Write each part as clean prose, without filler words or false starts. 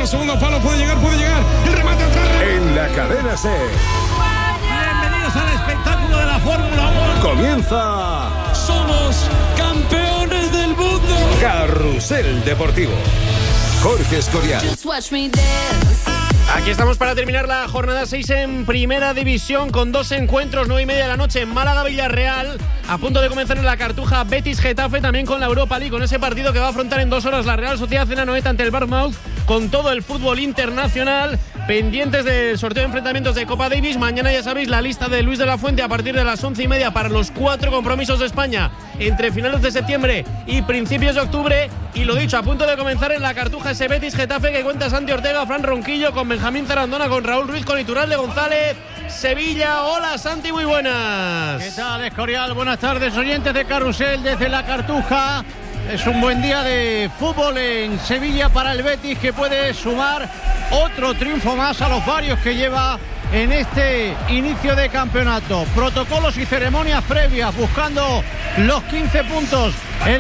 los segundos palos, puede llegar. El remate atrás. En la cadena SER. Bienvenidos al espectáculo de la Fórmula 1. Comienza. Somos campeones del mundo. Carrusel Deportivo. Jorge Escorial. Aquí estamos para terminar la jornada 6 en Primera División con 2 encuentros, 9:30 de la noche en Málaga-Villarreal. A punto de comenzar en la Cartuja Betis-Getafe, también con la Europa League, con ese partido que va a afrontar en 2 horas la Real Sociedad en Anoeta ante el Bournemouth, con todo el fútbol internacional. Pendientes del sorteo de enfrentamientos de Copa Davis. Mañana ya sabéis la lista de Luis de la Fuente a partir de las 11:30 para los 4 compromisos de España entre finales de septiembre y principios de octubre. Y lo dicho, a punto de comenzar en la Cartuja ese Betis-Getafe que cuenta Santi Ortega, Fran Ronquillo, con Benjamín Zarandona, con Raúl Ruiz, con Iturralde González. Sevilla, hola Santi, muy buenas. ¿Qué tal, Escorial? Buenas tardes, oyentes de Carrusel desde la Cartuja. Es un buen día de fútbol en Sevilla para el Betis, que puede sumar otro triunfo más a los varios que lleva en este inicio de campeonato. Protocolos y ceremonias previas buscando los 15 puntos el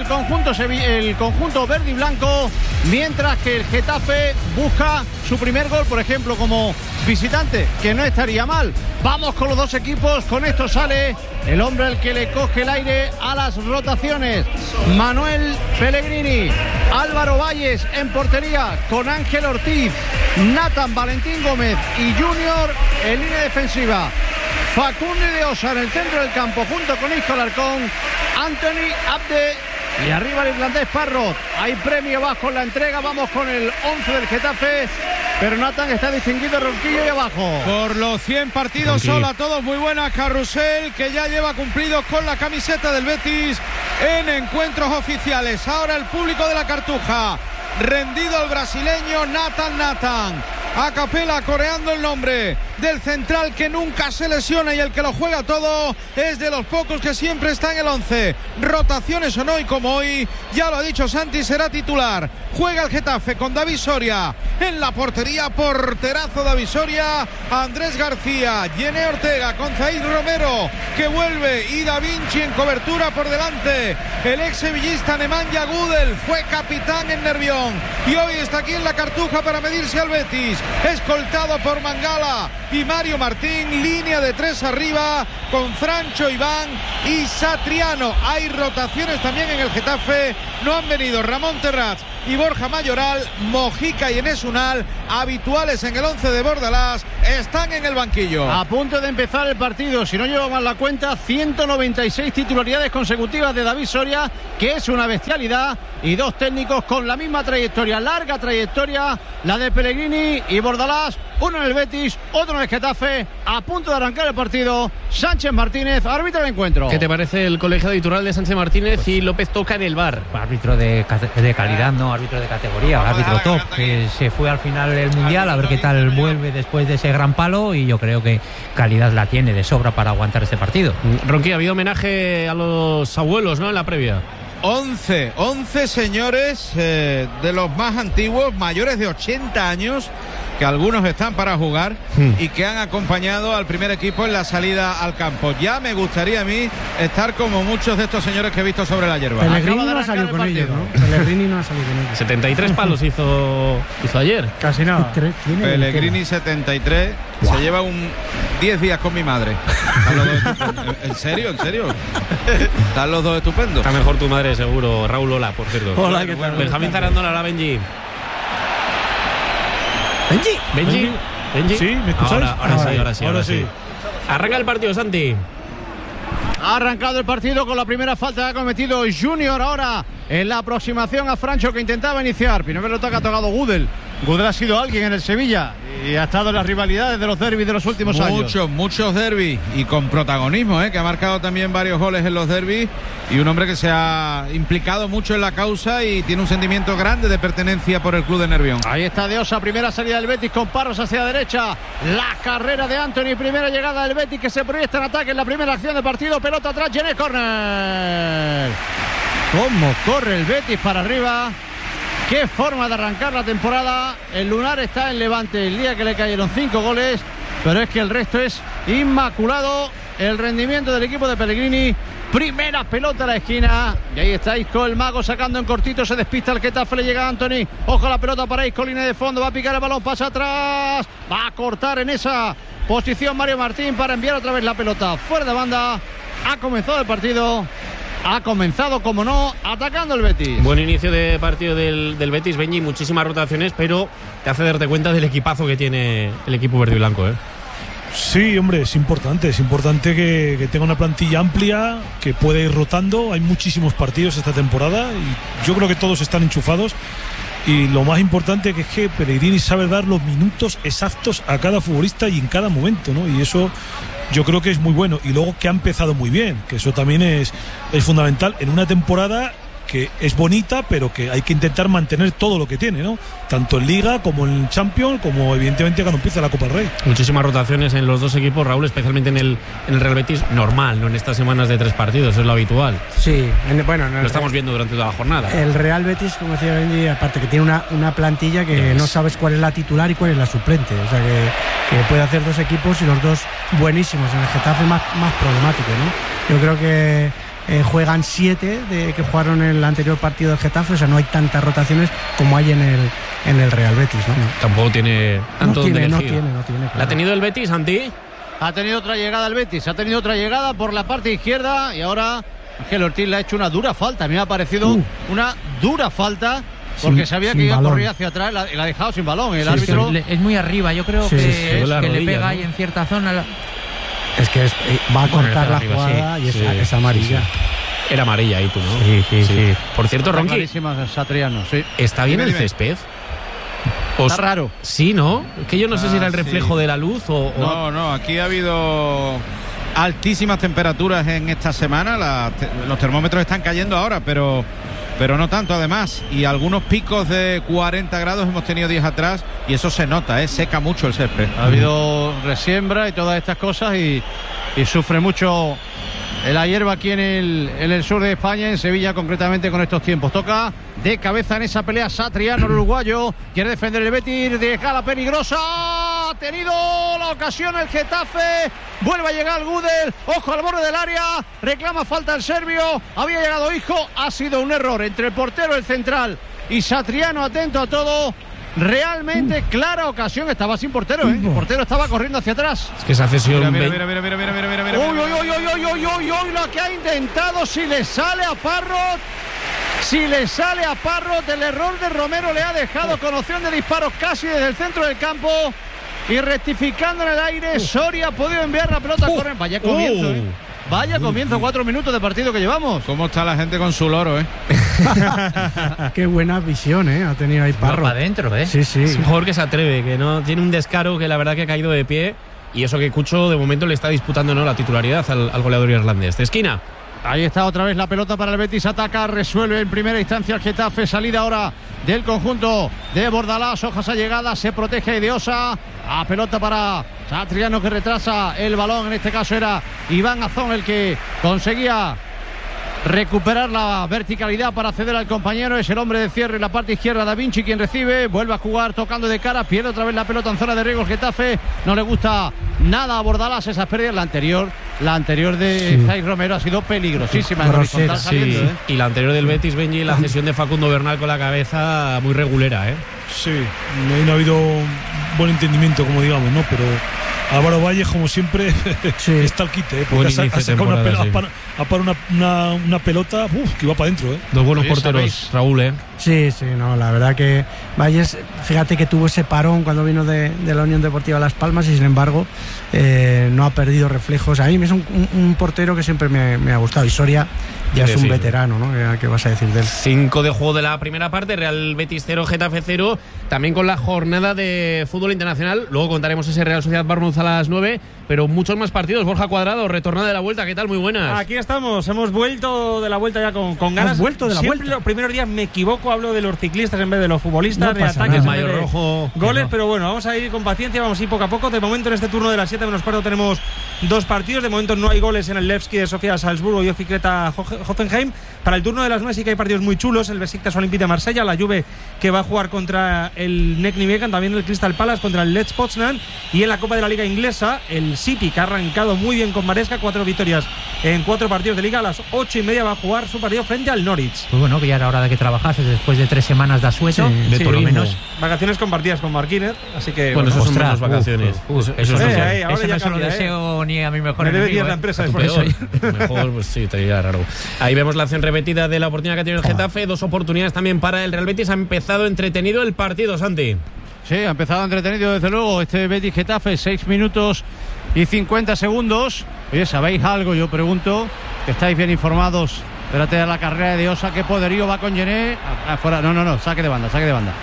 conjunto verde y blanco, mientras que el Getafe busca su primer gol, por ejemplo, como visitante, que no estaría mal. Vamos con los dos equipos. Con esto sale el hombre al que le coge el aire a las rotaciones, Manuel Pellegrini. Álvaro Valles en portería con Ángel Ortiz, Nathan, Valentín Gómez y Junior en línea defensiva. Facundo de Osa en el centro del campo junto con Isco Alarcón, Anthony Abde y arriba el irlandés Parrot. Hay premio bajo en la entrega. Vamos con el 11 del Getafe, pero Nathan está distinguido, Ronquillo y abajo. Por los 100 partidos, hola a todos, muy buenas. Carrusel, que ya lleva cumplidos con la camiseta del Betis en encuentros oficiales. Ahora el público de la Cartuja, rendido al brasileño Nathan. A capela coreando el nombre del central que nunca se lesiona y el que lo juega todo. Es de los pocos que siempre está en el 11. Rotaciones o no, y como hoy, ya lo ha dicho Santi, será titular. Juega el Getafe con David Soria en la portería, porterazo David Soria, Andrés García, Yene Ortega con Zaid Romero que vuelve y Da Vinci en cobertura por delante. El ex sevillista Nemanja Gudel fue capitán en Nervión y hoy está aquí en la Cartuja para medirse al Betis, escoltado por Mangala y Mario Martín, línea de 3 arriba con Francho, Iván y Satriano. Hay rotaciones también en el Getafe, no han venido Ramón Terrats y Borja Mayoral. Mojica y Enes Unal, habituales en el 11 de Bordalás, están en el banquillo. A punto de empezar el partido, si no llevo mal la cuenta, 196 titularidades consecutivas de David Soria, que es una bestialidad, y dos técnicos con la misma trayectoria, larga trayectoria, la de Pellegrini y Bordalás, uno en el Betis, otro en el Getafe. A punto de arrancar el partido, Sánchez Martínez, árbitro del encuentro. ¿Qué te parece el colegiado de Iturralde, Sánchez Martínez y López Toca en el VAR? Árbitro de calidad, no árbitro de categoría, árbitro top, que se fue al final del Mundial, a ver qué tal vuelve después de ese gran palo, y yo creo que calidad la tiene de sobra para aguantar este partido. Ronqui, ha habido homenaje a los abuelos, ¿no?, en la previa. 11 señores de los más antiguos, mayores de 80 años, que algunos están para jugar y que han acompañado al primer equipo en la salida al campo. Ya me gustaría a mí estar como muchos de estos señores que he visto sobre la hierba. Pellegrini no ha salido con ellos, ¿no? Pellegrini no ha salido con ellos. 73 palos hizo ayer. Casi nada. Pellegrini 73. Wow. Se lleva 10 días con mi madre. ¿En serio? Están los dos estupendos. Está mejor tu madre, seguro. Raúl, hola, por cierto. Hola, ¿qué tal? Benjamín Zarandona, la Benji. ¿Benji? ¿Sí? ¿Me escucháis? Ahora sí. Arranca el partido, Santi. Ha arrancado el partido con la primera falta que ha cometido Junior ahora en la aproximación a Francho, que intentaba iniciar. Primero pelota que ha tocado Gudel. Gudel ha sido alguien en el Sevilla y ha estado en las rivalidades de los derbis de los últimos años. Muchos derbis y con protagonismo, que ha marcado también varios goles en los derbis, y un hombre que se ha implicado mucho en la causa y tiene un sentimiento grande de pertenencia por el club de Nervión. Ahí está De Osa, primera salida del Betis con Parros hacia la derecha, la carrera de Anthony, primera llegada del Betis que se proyecta en ataque en la primera acción del partido, pelota atrás, Jenny, córner. Cómo corre el Betis para arriba. Qué forma de arrancar la temporada. El lunar está en Levante el día que le cayeron 5 goles, pero es que el resto es inmaculado. El rendimiento del equipo de Pellegrini Primera pelota a la esquina. Y ahí está Isco, el mago, sacando en cortito. Se despista el Getafe, le llega Anthony. Ojo a la pelota para Isco, línea de fondo. Va a picar el balón, pasa atrás. Va a cortar en esa posición Mario Martín para enviar otra vez la pelota fuera de banda. Ha comenzado el partido. Ha comenzado, como no, atacando el Betis. Buen inicio de partido del Betis, Benji. Muchísimas rotaciones, pero te hace darte cuenta del equipazo que tiene el equipo verde y blanco, ¿eh? Sí, hombre, es importante que tenga una plantilla amplia, que pueda ir rotando. Hay muchísimos partidos esta temporada y yo creo que todos están enchufados. Y lo más importante que es que Pellegrini sabe dar los minutos exactos a cada futbolista y en cada momento, ¿no? Y eso yo creo que es muy bueno. Y luego que ha empezado muy bien, que eso también es fundamental en una temporada que es bonita, pero que hay que intentar mantener todo lo que tiene, ¿no? Tanto en Liga como en Champions, como evidentemente cuando empieza la Copa del Rey. Muchísimas rotaciones en los dos equipos, Raúl, especialmente en el Real Betis, normal, no en estas semanas de 3 partidos, es lo habitual. Sí, lo estamos viendo durante toda la jornada. El Real Betis, como decía Benji, aparte que tiene una plantilla que no sabes cuál es la titular y cuál es la suplente, o sea que puede hacer 2 equipos y los dos buenísimos. En el Getafe más problemático, ¿no? Yo creo que juegan 7 de que jugaron en el anterior partido del Getafe, o sea, no hay tantas rotaciones como hay en el Real Betis, ¿no? Tampoco tiene tanto donde elegir. No tiene, claro. ¿La ha tenido el Betis, Santi? Ha tenido otra llegada el Betis, ha tenido otra llegada por la parte izquierda y ahora Ángel Ortiz le ha hecho una dura falta. A mí me ha parecido una dura falta porque sabía que iba a correr hacia atrás y la ha dejado sin balón. El árbitro es muy arriba, yo creo que le pega ahí en cierta zona. Es que va a cortar la jugada y es amarilla. Sí. Era amarilla ahí tú, ¿no? Sí. Por cierto, Ronqui, Satriano, sí. ¿está bien el césped? Está raro. Sí, ¿no? Que yo no sé si era el reflejo de la luz o... No, aquí ha habido altísimas temperaturas en esta semana. Los termómetros están cayendo ahora, pero no tanto además. Y algunos picos de 40 grados hemos tenido días atrás y eso se nota, seca mucho el césped. Ha habido resiembra y todas estas cosas y sufre mucho la hierba aquí en el sur de España, en Sevilla concretamente con estos tiempos. Toca de cabeza en esa pelea Satriano, el uruguayo. Quiere defender el Betis, deja la peligrosa. Ha tenido la ocasión el Getafe. Vuelve a llegar el Gudel. Ojo al borde del área. Reclama falta el serbio. Había llegado Isco. Ha sido un error entre el portero, el central y Satriano. Atento a todo. Realmente clara ocasión. Estaba sin portero, El portero estaba corriendo hacia atrás. Es que esa cesión... Mira. Uy, lo que ha intentado. Si le sale a Parrot, el error de Romero le ha dejado con opción de disparos casi desde el centro del campo. Y rectificando en el aire, Soria ha podido enviar la pelota a correr. Vaya comienzo, Vaya comienzo, 4 minutos de partido que llevamos. ¿Cómo está la gente con su loro, Qué buena visión, ha tenido ahí Parro. Para adentro, Sí. Es un jugador que se atreve, que no tiene un descaro que la verdad que ha caído de pie. Y eso que Cucho de momento le está disputando la titularidad al goleador irlandés. De esquina. Ahí está otra vez la pelota para el Betis. Ataca, resuelve en primera instancia el Getafe. Salida ahora del conjunto de Bordalás. Hojas a llegada, se protege de Osa. A pelota para Satriano que retrasa el balón. En este caso era Iván Azón el que conseguía recuperar la verticalidad para ceder al compañero. Es el hombre de cierre en la parte izquierda, Da Vinci quien recibe, vuelve a jugar tocando de cara, pierde otra vez la pelota en zona de riesgo el Getafe. No le gusta nada a Bordalás esas pérdidas. La anterior de Zay Romero ha sido peligrosísima en horizontal saliendo, Y la anterior del Betis, Benji, la cesión de Facundo Bernal con la cabeza muy regulera, Sí, no ha habido un buen entendimiento, como digamos, ¿no? Pero Álvaro Valles, como siempre, está al quite, porque ha sacado una pelota que iba para adentro, Dos buenos porteros, Raúl, Sí, no, la verdad que Valles, fíjate que tuvo ese parón cuando vino de la Unión Deportiva Las Palmas y sin embargo no ha perdido reflejos. A mí es un portero que siempre me ha gustado y Soria ya es un veterano, ¿no? ¿Qué vas a decir de él? 5 de juego de la primera parte, Real Betis 0, Getafe 0, también con la jornada de fútbol internacional. Luego contaremos ese Real Sociedad Bournemouth a las 9, pero muchos más partidos. Borja Cuadrado, retornada de la vuelta, ¿qué tal? Muy buenas. Aquí estamos, hemos vuelto de la vuelta ya con ganas. ¿Has vuelto de la vuelta? Los primeros días me equivoco poco hablo de los ciclistas en vez de los futbolistas, No de pasa ataques, nada. en vez de rojo, goles, pero bueno, vamos a ir con paciencia, vamos a ir poco a poco. De momento, en este turno de las 7 menos cuarto tenemos 2 partidos. De momento no hay goles en el Levski de Sofía Salzburgo y Ofi Creta Hoffenheim. Para el turno de las 9 sí que hay partidos muy chulos. El Besiktas Olympique de Marsella, la Juve que va a jugar contra el NEC Nijmegen, también el Crystal Palace contra el Lech Poznan. Y en la Copa de la Liga Inglesa, el City, que ha arrancado muy bien con Maresca, 4 victorias en 4 partidos de Liga. A las 8:30 va a jugar su partido frente al Norwich. Pues bueno, que ya era hora de que trabajases después de 3 semanas de asueto, Sí, por lo menos. Vacaciones compartidas con Marquínez, así que Bueno, eso son ostras, buenas vacaciones. Eso ahora no ya se lo cambia, deseo ni a mi mejor me debe enemigo. bien la empresa Tu después. peor. Mejor, pues sí, te diría raro. Ahí vemos la acción repetida de la oportunidad que tiene el Getafe. 2 oportunidades también para el Real Betis. Ha empezado entretenido el partido, Santi. Sí, ha empezado entretenido desde luego este Betis Getafe, 6 minutos y 50 segundos. Oye, ¿sabéis algo? Yo pregunto, que estáis bien informados. Espérate a la carrera de Osa, qué poderío va con Gené. Afuera, no, saque de banda.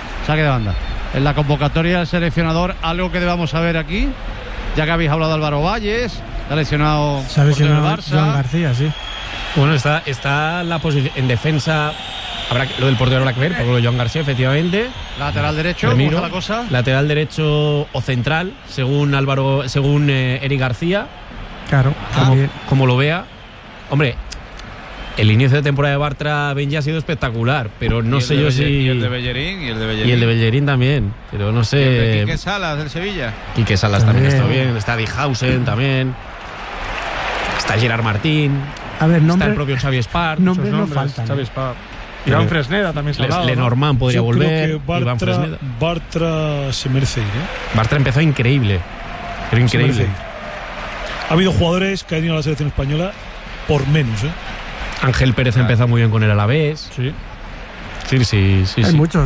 En la convocatoria del seleccionador, algo que debamos saber aquí, ya que habéis hablado de Álvaro Valles, se ha lesionado Joan García, sí. Bueno, está la posición en defensa. Lo del portero habrá que ver, porque lo de Joan García, efectivamente. Lateral derecho, ¿cómo está la cosa? Lateral derecho o central, según Eric García. Claro, como lo vea. Hombre, el inicio de temporada de Bartra Benji ha sido espectacular, pero no sé yo si. Y el de Bellerín. Y el de Bellerín también, pero no sé. Y el de Quique Salas del Sevilla. Quique Salas también está bien. Está Dijhausen también. Está Gerard Martín. A ver, está el propio Xavi Espart. Nombres no faltan. Xavi Espart. Iván Fresneda también se ha hablado. Lenormand podría Yo volver. Creo que Bartra se merece ir, Bartra empezó increíble. Pero increíble. Ha habido jugadores que han ido a la selección española por menos, Ángel Pérez empezó muy bien con el Alavés. Sí. Sí. Hay muchos.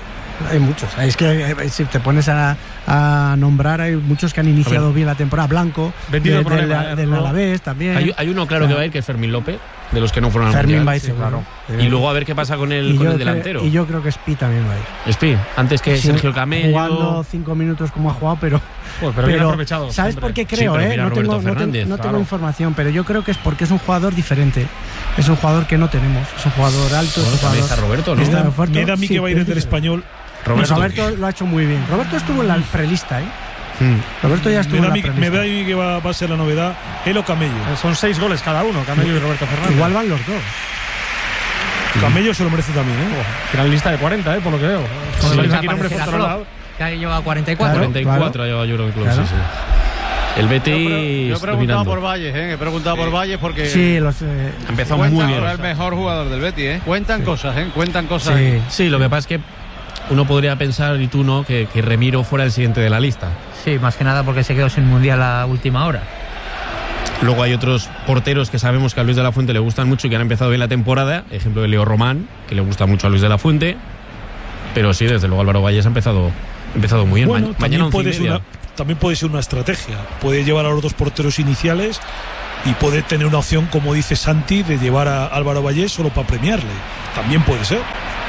Es que si te pones a nombrar, hay muchos que han iniciado bien la temporada. Blanco, del Alavés también. Hay uno claro que va a ir, que es Fermín López, de los que no fueron al Fermín Mundial. va a ir, claro. Y luego a ver qué pasa con el delantero. Y yo creo que Spi también va a ir. Spi, antes que Sergio Camello. Jugando 5 minutos como ha jugado, pero bien aprovechado. ¿Sabes siempre. por qué creo? No tengo información, pero yo creo que es porque es un jugador diferente. Es un jugador que no tenemos. Es un jugador alto. Bueno, también está Roberto, ¿no? Mira a mí que va a ir del Español. Roberto lo ha hecho muy bien. Roberto estuvo en la prelista, Roberto ya estuvo en la prelista. Me da a mí que va a ser la novedad. Él o Camello. Son 6 goles cada uno, Camello y Roberto Fernández. Igual van los dos. Camello se lo merece también, Finalista de 40, por lo que veo. Ya lleva 44. 44 ha llevado yo creo que club, sí. El Betis. Yo he preguntado por Valles, He preguntado por Valles porque. Sí, ha empezado muy bien. Ahora el mejor jugador del Betis, Cuentan cosas, Cuentan cosas. Sí, lo que pasa es que uno podría pensar, y tú no, que Remiro fuera el siguiente de la lista. Sí, más que nada porque se quedó sin mundial a última hora. Luego hay otros porteros que sabemos que a Luis de la Fuente le gustan mucho y que han empezado bien la temporada. Ejemplo de Leo Román, que le gusta mucho a Luis de la Fuente. Pero sí, desde luego Álvaro Valles ha empezado muy bien. Bueno, mañana también puede ser una estrategia. Puede llevar a los 2 porteros iniciales y puede tener una opción, como dice Santi, de llevar a Álvaro Valles solo para premiarle. También puede ser.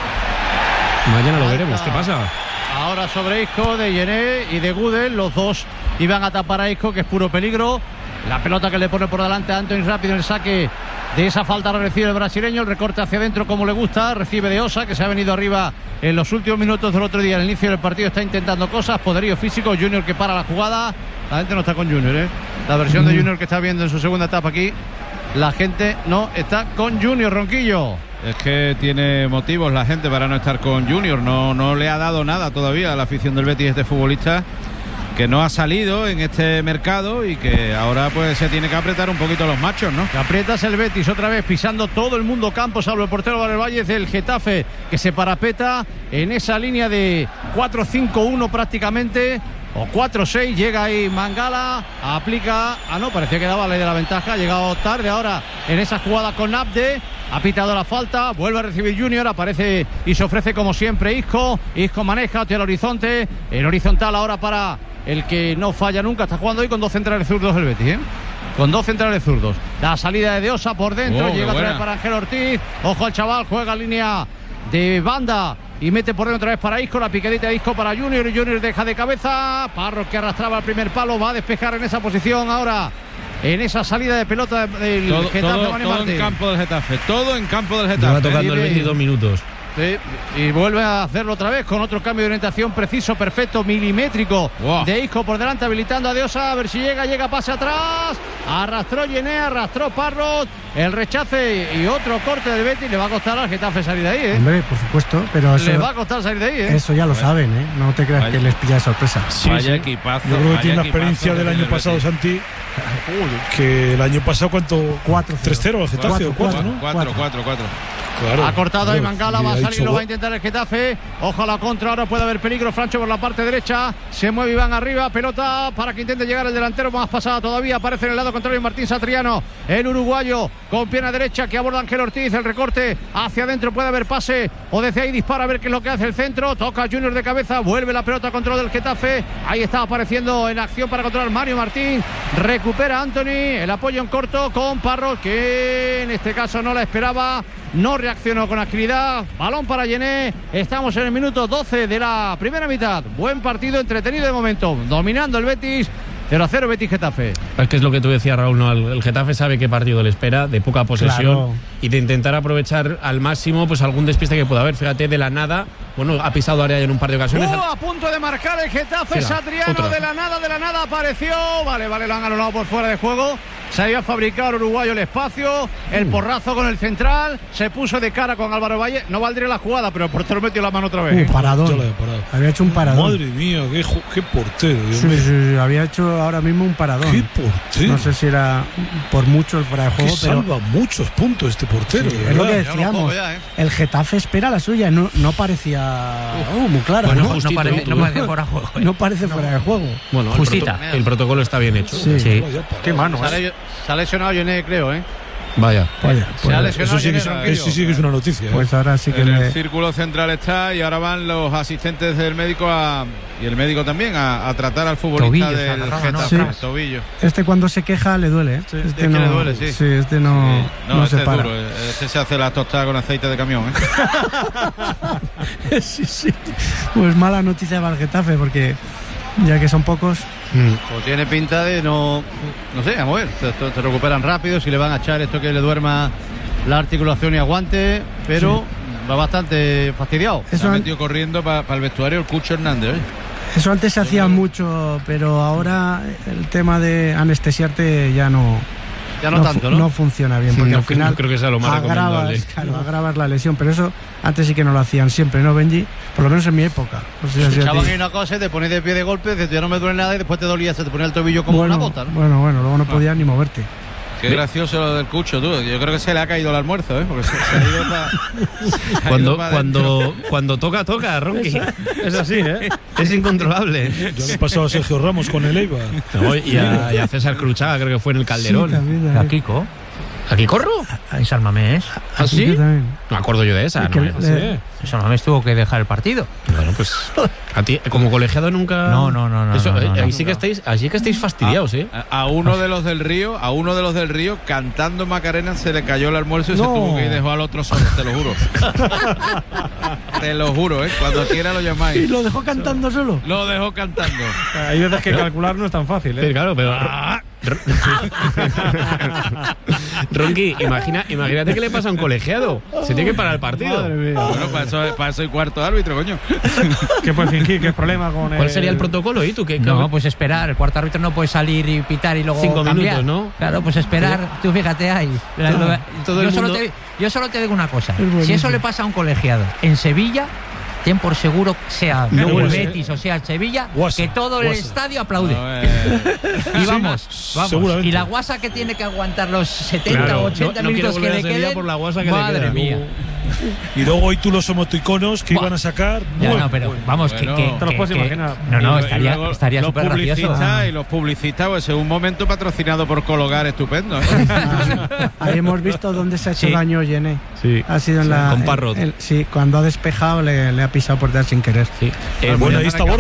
Mañana lo veremos. ¿Qué pasa? Ahora sobre Isco, de Gené y de Gudel. Los dos iban a tapar a Isco, que es puro peligro. La pelota que le pone por delante a Anthony rápido en el saque de esa falta, recibe el brasileño. El recorte hacia adentro como le gusta. Recibe de Osa, que se ha venido arriba en los últimos minutos del otro día. Al inicio del partido está intentando cosas. Poderío físico. Junior que para la jugada. La gente no está con Junior, La versión de Junior que está viendo en su segunda etapa aquí. La gente no está con Junior, Ronquillo. Es que tiene motivos la gente para no estar con Junior. No le ha dado nada todavía a la afición del Betis este futbolista, que no ha salido en este mercado y que ahora pues se tiene que apretar un poquito los machos, ¿no? Que aprietas el Betis otra vez, pisando todo el mundo campo, salvo el portero Valles del Getafe, que se parapeta en esa línea de 4-5-1 prácticamente, o 4-6. Llega ahí Mangala, aplica, parecía que daba ley de la ventaja, ha llegado tarde ahora en esa jugada con Abde. Ha pitado la falta, vuelve a recibir Junior, aparece y se ofrece como siempre Isco maneja hacia el horizonte, el horizontal ahora para el que no falla nunca. Está jugando hoy con 2 centrales zurdos el Betis, con 2 centrales zurdos. La salida de Osa por dentro, llega otra vez para Ángel Ortiz, ojo al chaval, juega línea de banda y mete por dentro otra vez para Isco, la picadita de Isco para Junior, y Junior deja de cabeza. Parros, que arrastraba el primer palo, va a despejar en esa posición ahora, en esa salida de pelota del Getafe. Todo en campo del Getafe. Todo en campo del Getafe. Va tocando el 22 minutos. Sí, y vuelve a hacerlo otra vez con otro cambio de orientación preciso, perfecto, milimétrico. Wow. De Isco por delante, habilitando a Diosa. A ver si llega, pase atrás. Arrastró Yené, arrastró Parrot. El rechace y otro corte del Betis. Le va a costar al Getafe salir de ahí, ¿eh? Hombre, por supuesto, pero eso, Le va a costar salir de ahí, ¿eh? eso ya lo saben, ¿eh? No te creas Vaya. que les pilla de sorpresa. Vaya equipazo. Yo creo que vaya tiene la equipazo experiencia del año pasado, Betis. Santi, que el año pasado, ¿cuánto? 4-0. 3-0 al Getafe, o 4, ¿no? 4. Claro. Ha cortado ahí Claro, Mangala, y va a ha salir, dicho, lo va a intentar el Getafe. Ojo a la contra, ahora puede haber peligro. Francho por la parte derecha, se mueve Iván arriba, pelota para que intente llegar el delantero, más pasada todavía. Aparece en el lado contrario Martín Satriano, el uruguayo, con pierna derecha que aborda Ángel Ortiz. El recorte hacia adentro, puede haber pase, o desde ahí dispara a ver qué es lo que hace el centro. Toca Junior de cabeza, vuelve la pelota a control del Getafe. Ahí está apareciendo en acción para controlar Mario Martín. Recupera Anthony, el apoyo en corto con Parrot, que en este caso no la esperaba. No reaccionó con agilidad. Balón para Yené. Estamos en el minuto 12 de la primera mitad. Buen partido, entretenido de momento. Dominando el Betis. 0-0 Betis-Getafe. Es que es lo que tú decías, Raúl, ¿no? El Getafe sabe qué partido le espera, de poca posesión, Claro. y de intentar aprovechar al máximo pues algún despiste que pueda haber. Fíjate, de la nada, bueno, ha pisado área en un par de ocasiones. A punto de marcar el Getafe. Será, Satriano otra. de la nada apareció. Vale, lo han anulado por fuera de juego. Se había fabricado uruguayo el espacio. El porrazo con el central. Se puso de cara con Álvaro Valle. No valdría la jugada, pero el portero metió la mano otra vez. Paradón. Ya lo había parado. Había hecho un paradón. Madre mía, qué portero, Dios Sí, mío. sí, había hecho ahora mismo un paradón. Qué portero. No sé si era por mucho el fuera de Que juego, pero salva muchos puntos este portero. sí, de es lo que verdad. decíamos. poco ya, ¿eh? El Getafe espera la suya. No parecía muy clara. Bueno, ¿no? no parece fuera de juego. No parece fuera de juego. Bueno, Justita. el protocolo está bien hecho. Sí. Sí. Vaya parado. Qué mano, Se ha lesionado Yené, creo, ¿eh? Vaya. Vaya, Se ha pues, lesionado Eso sí que es, Yené, tranquilo. eso sí que es una noticia. ¿eh? pues ahora sí que En el le. círculo central está y ahora van los asistentes del médico y el médico también a tratar al futbolista Tobillo, se del agarraba, ¿no? Getafe. Sí. Tobillo. Este cuando se queja le duele. ¿eh? Es que le duele, sí. este no, no este se es para. duro. Este se hace la tostada con aceite de camión, ¿eh? Sí. Pues mala noticia para el Getafe porque ya que son pocos. Pues tiene pinta de no sé, vamos a ver. Se recuperan rápido. Si le van a echar esto que le duerma la articulación y aguante, pero va bastante fastidiado. Se Eso, ha metido corriendo para el vestuario el Cucho Hernández, ¿eh? eso antes se hacía mucho, pero ahora el tema de anestesiarte ya no. Ya no tanto, ¿no? No funciona bien, porque No al final creo que sea lo más recomendable. agravas la lesión, pero eso antes sí que no lo hacían siempre, ¿no, Benji? Por lo menos en mi época. No sé si así a Echaban ti. ahí una cosa y te pones de pie de golpe, dices, ya no me duele nada y después te dolía, se te ponía el tobillo como bueno, una bota, ¿no? bueno, luego no podías ni moverte. Qué gracioso lo del Cucho, tú. Yo creo que se le ha caído el almuerzo, ¿eh? Porque se ha ido para. Cuando toca, Ronqui. Es así, ¿eh? Es incontrolable. Ya le pasó a Sergio Ramos con el Eibar. No, y a César Cruchaga, creo que fue en el Calderón. Sí, también, A Kiko. ¿Aquí corro? Ahí San Mamés. ¿Ah, sí? Yo también. Me acuerdo yo de esa, Y que ¿no? le- San Mamés tuvo que dejar el partido. Bueno, pues a ti como colegiado nunca. No. Eso, no, ahí no. sí que estáis fastidiados, ¿eh? A uno de los del Río, cantando Macarena, se le cayó el almuerzo y se No. tuvo que ir, dejó al otro solo, te lo juro. Te lo juro, ¿eh? Cuando quiera lo ¿Y llamáis. lo dejó cantando solo? Lo dejó cantando. Hay veces que calcular no es tan fácil, Sí, ¿eh? claro, pero. Ronqui, imagínate que le pasa a un colegiado. Se tiene que parar el partido. Madre mía. Bueno, para eso hay cuarto árbitro, coño. ¿Qué puede fingir? ¿Qué es problema con ¿Cuál sería el protocolo? ¿Y tú qué? No, pues esperar. El cuarto árbitro no puede salir y pitar y luego 5 cambiar. minutos, ¿no? Claro, pues esperar. Tú fíjate ahí. todo el mundo- Yo solo te digo una cosa. buenísimo. Si eso le pasa a un colegiado en Sevilla, ten por seguro, sea No el vuelve, Betis o sea el Sevilla, Guasa, que todo el guasa. estadio aplaude. No, Y vamos. seguramente. Y la guasa que tiene que aguantar los 70 Claro, o 80 no quiere minutos que volver a le Sevilla queden. por la guasa que le Madre queda. mía. Y luego hoy tú los emoticonos que Buah. iban a sacar. Ya, Bueno, no, pero bueno. vamos, Bueno, que te lo puedes imaginar. No, Y estaría luego estaría los súper gracioso. publicistas y los publicistas, pues en un momento patrocinado por Cologar, estupendo, ¿eh? Ahí hemos visto dónde se ha hecho Sí. daño Yené. Sí. Ha sido en la. Con Parrot. Sí, cuando ha despejado le ha pisado por detrás sin querer. Sí. Bueno, ahí Están está acá, Borja.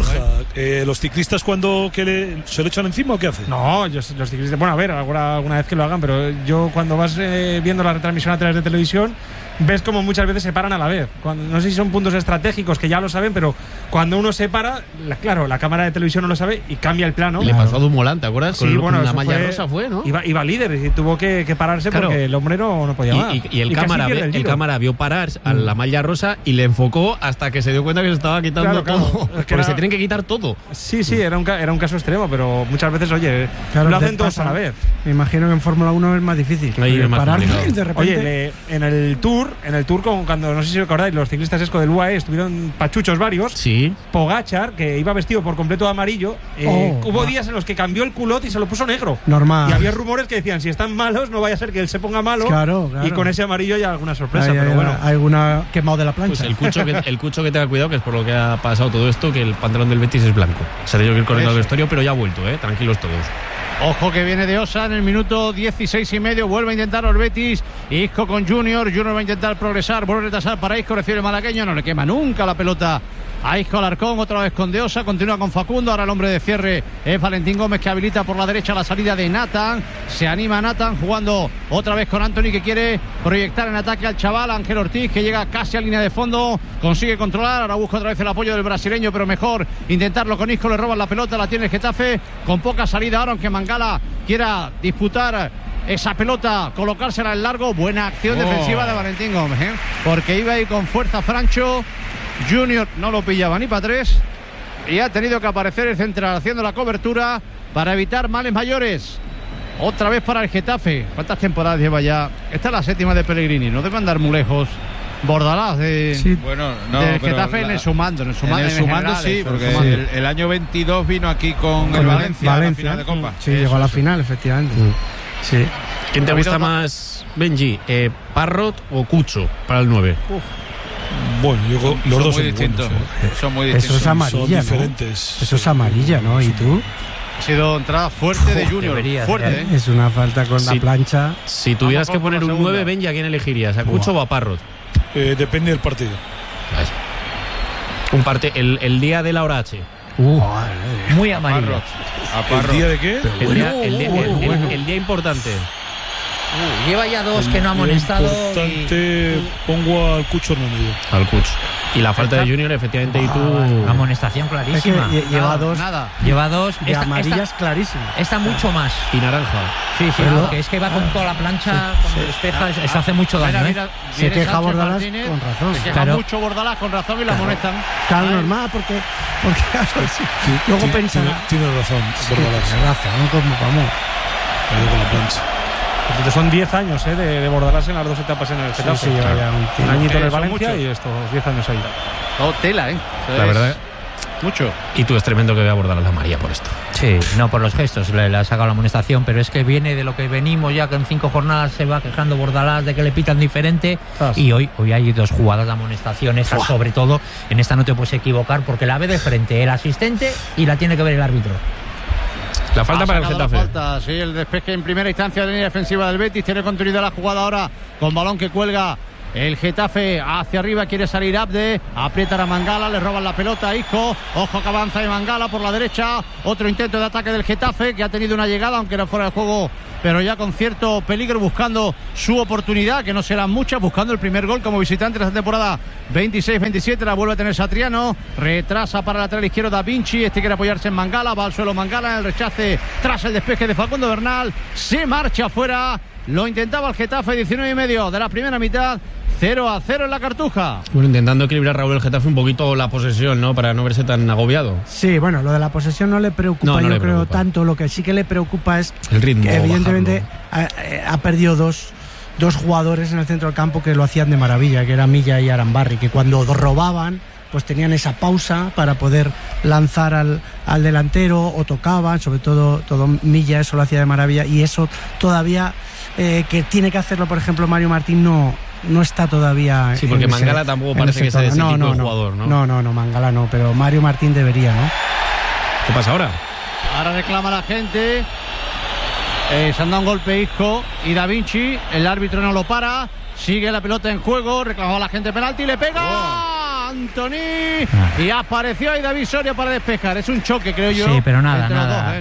¿Los ciclistas cuando se lo echan encima o qué hacen? No, los ciclistas, bueno, a ver, alguna vez que lo hagan, pero yo cuando vas viendo la retransmisión a través de televisión, ves como muchas veces se paran a la vez. No sé si son puntos estratégicos que ya lo saben, pero cuando uno se para, claro, la cámara de televisión no lo sabe y cambia el plano. Le pasó a Dumoulin, ¿te acuerdas? Sí, con la malla rosa fue, ¿no? Iba líder y tuvo que pararse, claro, porque el hombre no podía más. Y el cámara vio parar a la malla rosa y le enfocó hasta que se dio cuenta que se estaba quitando todo. Porque se tienen que quitar todo. Sí, era un caso extremo, pero muchas veces, oye, lo hacen todos a la vez. Me imagino que en Fórmula 1 es más difícil. Parar de repente. Oye, en el Tour, cuando no sé si os acordáis, los ciclistas esco del UAE estuvieron pachuchos varios. Sí. Pogačar, que iba vestido por completo de amarillo, hubo días en los que cambió el culot y se lo puso negro. Normal. Y había rumores que decían, si están malos, no vaya a ser que él se ponga malo. Claro. Y con ese amarillo hay alguna sorpresa. Pero bueno. Hay alguna quemado de la plancha. Pues el Cucho que tenga cuidado, que es por lo que ha pasado todo esto, que el pantalón del Betis es blanco. Se ha tenido que ir corriendo al vestuario, pero ya ha vuelto, tranquilos todos. Ojo que viene de Osa en el minuto 16,5. Vuelve a intentar el Betis. Isco con Junior. Junior va a intentar progresar. Vuelve a retrasar para Isco. Recibe el malagueño. No le quema nunca la pelota a Isco Alarcón. Otra vez con De Osa. Continúa con Facundo. Ahora el hombre de cierre es Valentín Gómez, que habilita por la derecha la salida de Nathan. Se anima Nathan jugando otra vez con Anthony, que quiere proyectar en ataque al chaval Ángel Ortiz, que llega casi a línea de fondo. Consigue controlar. Ahora busca otra vez el apoyo del brasileño, pero mejor intentarlo con Isco. Le roban la pelota. La tiene el Getafe con poca salida ahora, aunque Mangala quiera disputar esa pelota, colocársela en largo. Buena acción defensiva de Valentín Gómez, porque iba ahí con fuerza Francho. Junior no lo pillaba ni para tres y ha tenido que aparecer el central haciendo la cobertura para evitar males mayores. Otra vez para el Getafe. ¿Cuántas temporadas lleva ya? Esta es la 7ª de Pellegrini. No debe andar muy lejos Bordalás del Getafe en el sumando. En el sumando sí, porque el año 22 vino aquí con el Valencia a la final de Copa. Sí, llegó a la final, efectivamente. Sí. ¿Quién te gusta más, Benji? ¿Parrot o Cucho para el 9? Bueno, los dos son distintos. Son muy Eso distintos. es amarilla, son diferentes. ¿no? Eso es amarilla, ¿no? ¿Y tú? Ha sido entrada fuerte de Junior. Fuerte, Es una falta con la plancha. Si tuvieras que poner un 9, Benji, ¿a quién elegirías? ¿A Cucho o a Parrot? Depende del partido. El día de la hora H. Muy amarillo. ¿El día de qué? El día importante. Lleva ya dos que no ha amonestado. Pongo al Cucho en el medio. Al Cucho. Y la falta de Junior, efectivamente, y tú. Amonestación clarísima. Es que lleva dos de amarillas clarísimas. Esta mucho más. Y naranja. Sí, porque es que va con toda la plancha, cuando despeja, eso hace mucho daño. Se queja Bordalás con razón. Se queja mucho Bordalás con razón y la amonestan. Claro, normal, porque luego pensará. Tiene razón, Bordalás. Tiene razón, vamos. Con la plancha. Son 10 años de Bordalás en las dos etapas en el Getafe. Sí, lleva ya un añito en el Valencia y estos 10 años ahí. Tela, La verdad. Mucho. Y tú es tremendo que vea Bordalás la María por esto. Sí, no por los gestos, le ha sacado la amonestación, pero es que viene de lo que venimos ya, que en 5 jornadas se va quejando Bordalás de que le pitan diferente. Y hoy hay 2 jugadas de amonestación, esas sobre todo. En esta no te puedes equivocar porque la ve de frente el asistente y la tiene que ver el árbitro. La falta para el Getafe. Sí, el despeje en primera instancia de la línea defensiva del Betis. Tiene continuidad la jugada ahora con balón que cuelga el Getafe hacia arriba. Quiere salir Abde. Aprieta a Mangala. Le roban la pelota a Isco. Ojo que avanza de Mangala por la derecha. Otro intento de ataque del Getafe, que ha tenido una llegada, aunque era fuera de juego, pero ya con cierto peligro, buscando su oportunidad, que no serán muchas, buscando el primer gol como visitante de esta temporada 26-27. La vuelve a tener Satriano, retrasa para el lateral izquierdo Da Vinci, quiere apoyarse en Mangala, va al suelo Mangala en el rechace tras el despeje de Facundo Bernal, se marcha afuera. Lo intentaba el Getafe, 19,5 de la primera mitad, 0-0 en la Cartuja. Bueno, intentando equilibrar Raúl el Getafe un poquito la posesión, ¿no? Para no verse tan agobiado. Sí, bueno, lo de la posesión no le preocupa, yo creo tanto. Lo que sí que le preocupa es el ritmo, que evidentemente ha perdido dos jugadores en el centro del campo que lo hacían de maravilla, que eran Milla y Arambarri, que cuando robaban pues tenían esa pausa para poder lanzar al delantero o tocaban, sobre todo Milla, eso lo hacía de maravilla, y eso todavía que tiene que hacerlo, por ejemplo, Mario Martín no está todavía. Sí, porque Mangala tampoco parece que sea de ese tipo de jugador, ¿no? No, Mangala no, pero Mario Martín debería, ¿no? ¿Qué pasa ahora? Ahora reclama la gente. Se han dado un golpe Isco y Da Vinci. El árbitro no lo para. Sigue la pelota en juego. Reclamaba la gente penalti y le pega. Antony. Y apareció ahí David Soria para despejar. Es un choque, creo yo. Sí, pero nada.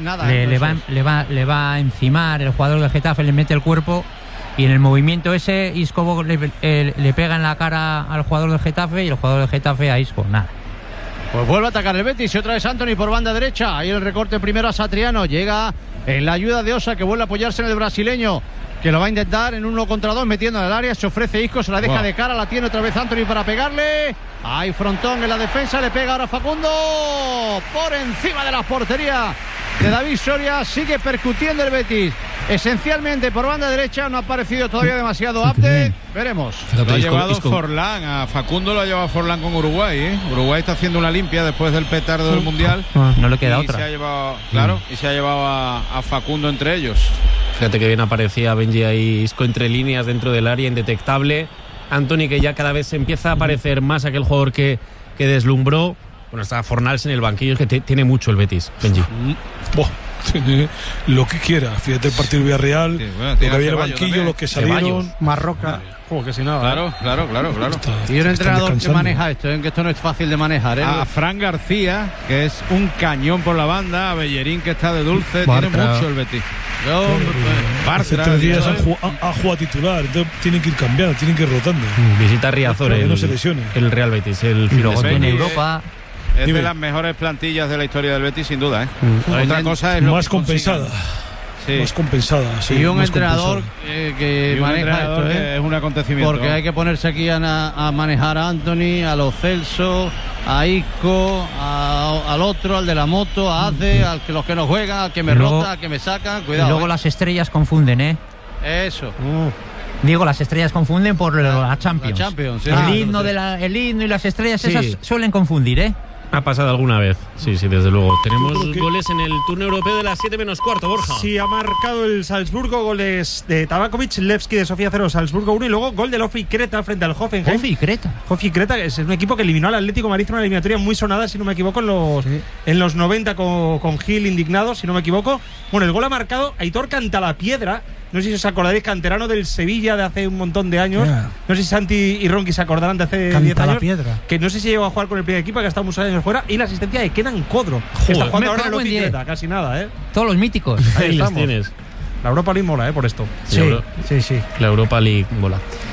Le va a encimar el jugador del Getafe, le mete el cuerpo. Y en el movimiento ese, Isco le pega en la cara al jugador del Getafe y el jugador del Getafe a Isco. Nada. Pues vuelve a atacar el Betis y otra vez Antony por banda derecha. Ahí el recorte primero a Satriano. Llega en la ayuda de Osa, que vuelve a apoyarse en el brasileño, que lo va a intentar en 1 contra 2, metiendo en el área. Se ofrece Isco, se la deja de cara, la tiene otra vez Antony para pegarle. Hay frontón en la defensa, le pega ahora Facundo por encima de la portería de David Soria. Sigue percutiendo el Betis, esencialmente por banda derecha. No ha parecido todavía demasiado apte. Veremos. Lo ha llevado Forlán, a Facundo lo ha llevado Forlán con Uruguay, ¿eh? Uruguay está haciendo una limpia después del petardo del Mundial. No le queda otra. Se ha llevado, y se ha llevado a Facundo entre ellos. Fíjate que bien aparecía Benji ahí, Isco entre líneas dentro del área, indetectable. Antony, que ya cada vez empieza a aparecer más aquel jugador que deslumbró. Bueno, está Fornals en el banquillo, es que tiene mucho el Betis, Benji. Tiene lo que quiera. Fíjate el partido de Villarreal, lo que había en el banquillo, también. los que salieron. Marroca. Que si nada. Claro. Y un entrenador que maneja esto, que esto no es fácil de manejar. A Fran García, que es un cañón por la banda, a Bellerín, que está de dulce. Tiene mucho el Betis. Hace 3 días ha jugado titular, entonces tienen que ir cambiando, tienen que ir rotando. Visita Riazor, el Real Betis, el Filogote en Europa. Es de las mejores plantillas de la historia del Betis, sin duda, ¿eh? Otra cosa es más compensada. Más compensada, sí. Y un entrenador que maneja esto, que es un acontecimiento. Porque hay que ponerse aquí a manejar a Antony, a Lo Celso, a Isco, al otro, al de la moto, a Ace, los que no juegan, al que me rota, al que me saca. Cuidado. Y luego las estrellas confunden, ¿eh? Eso. Digo, las estrellas confunden por la Champions. La Champions, sí. El himno y las estrellas esas suelen confundir, ¿eh? Ha pasado alguna vez, sí, desde luego. Tenemos goles en el turno europeo de las 7:15, Borja. Sí, ha marcado el Salzburgo, goles de Tabakovic, Levski de Sofía 0, Salzburgo 1, y luego gol de Lofi Creta frente al Hoffenheim. Hofi Creta, que es un equipo que eliminó al Atlético de Madrid en una eliminatoria muy sonada, si no me equivoco, en los 90 con Gil indignado, si no me equivoco. Bueno, el gol ha marcado Aitor Cantalapiedra. No sé si os acordaréis, canterano del Sevilla de hace un montón de años. No sé si Santi y Ronqui se acordarán de hace 10 años. Que no sé si llegó a jugar con el primer equipo, que ha estado muchos años fuera. Y la asistencia de Kenan Kodro, que está jugando ahora en el Creta, casi nada, ¿eh? Todos los míticos. Ahí los tienes. La Europa League mola, por esto. Sí. La Europa League mola.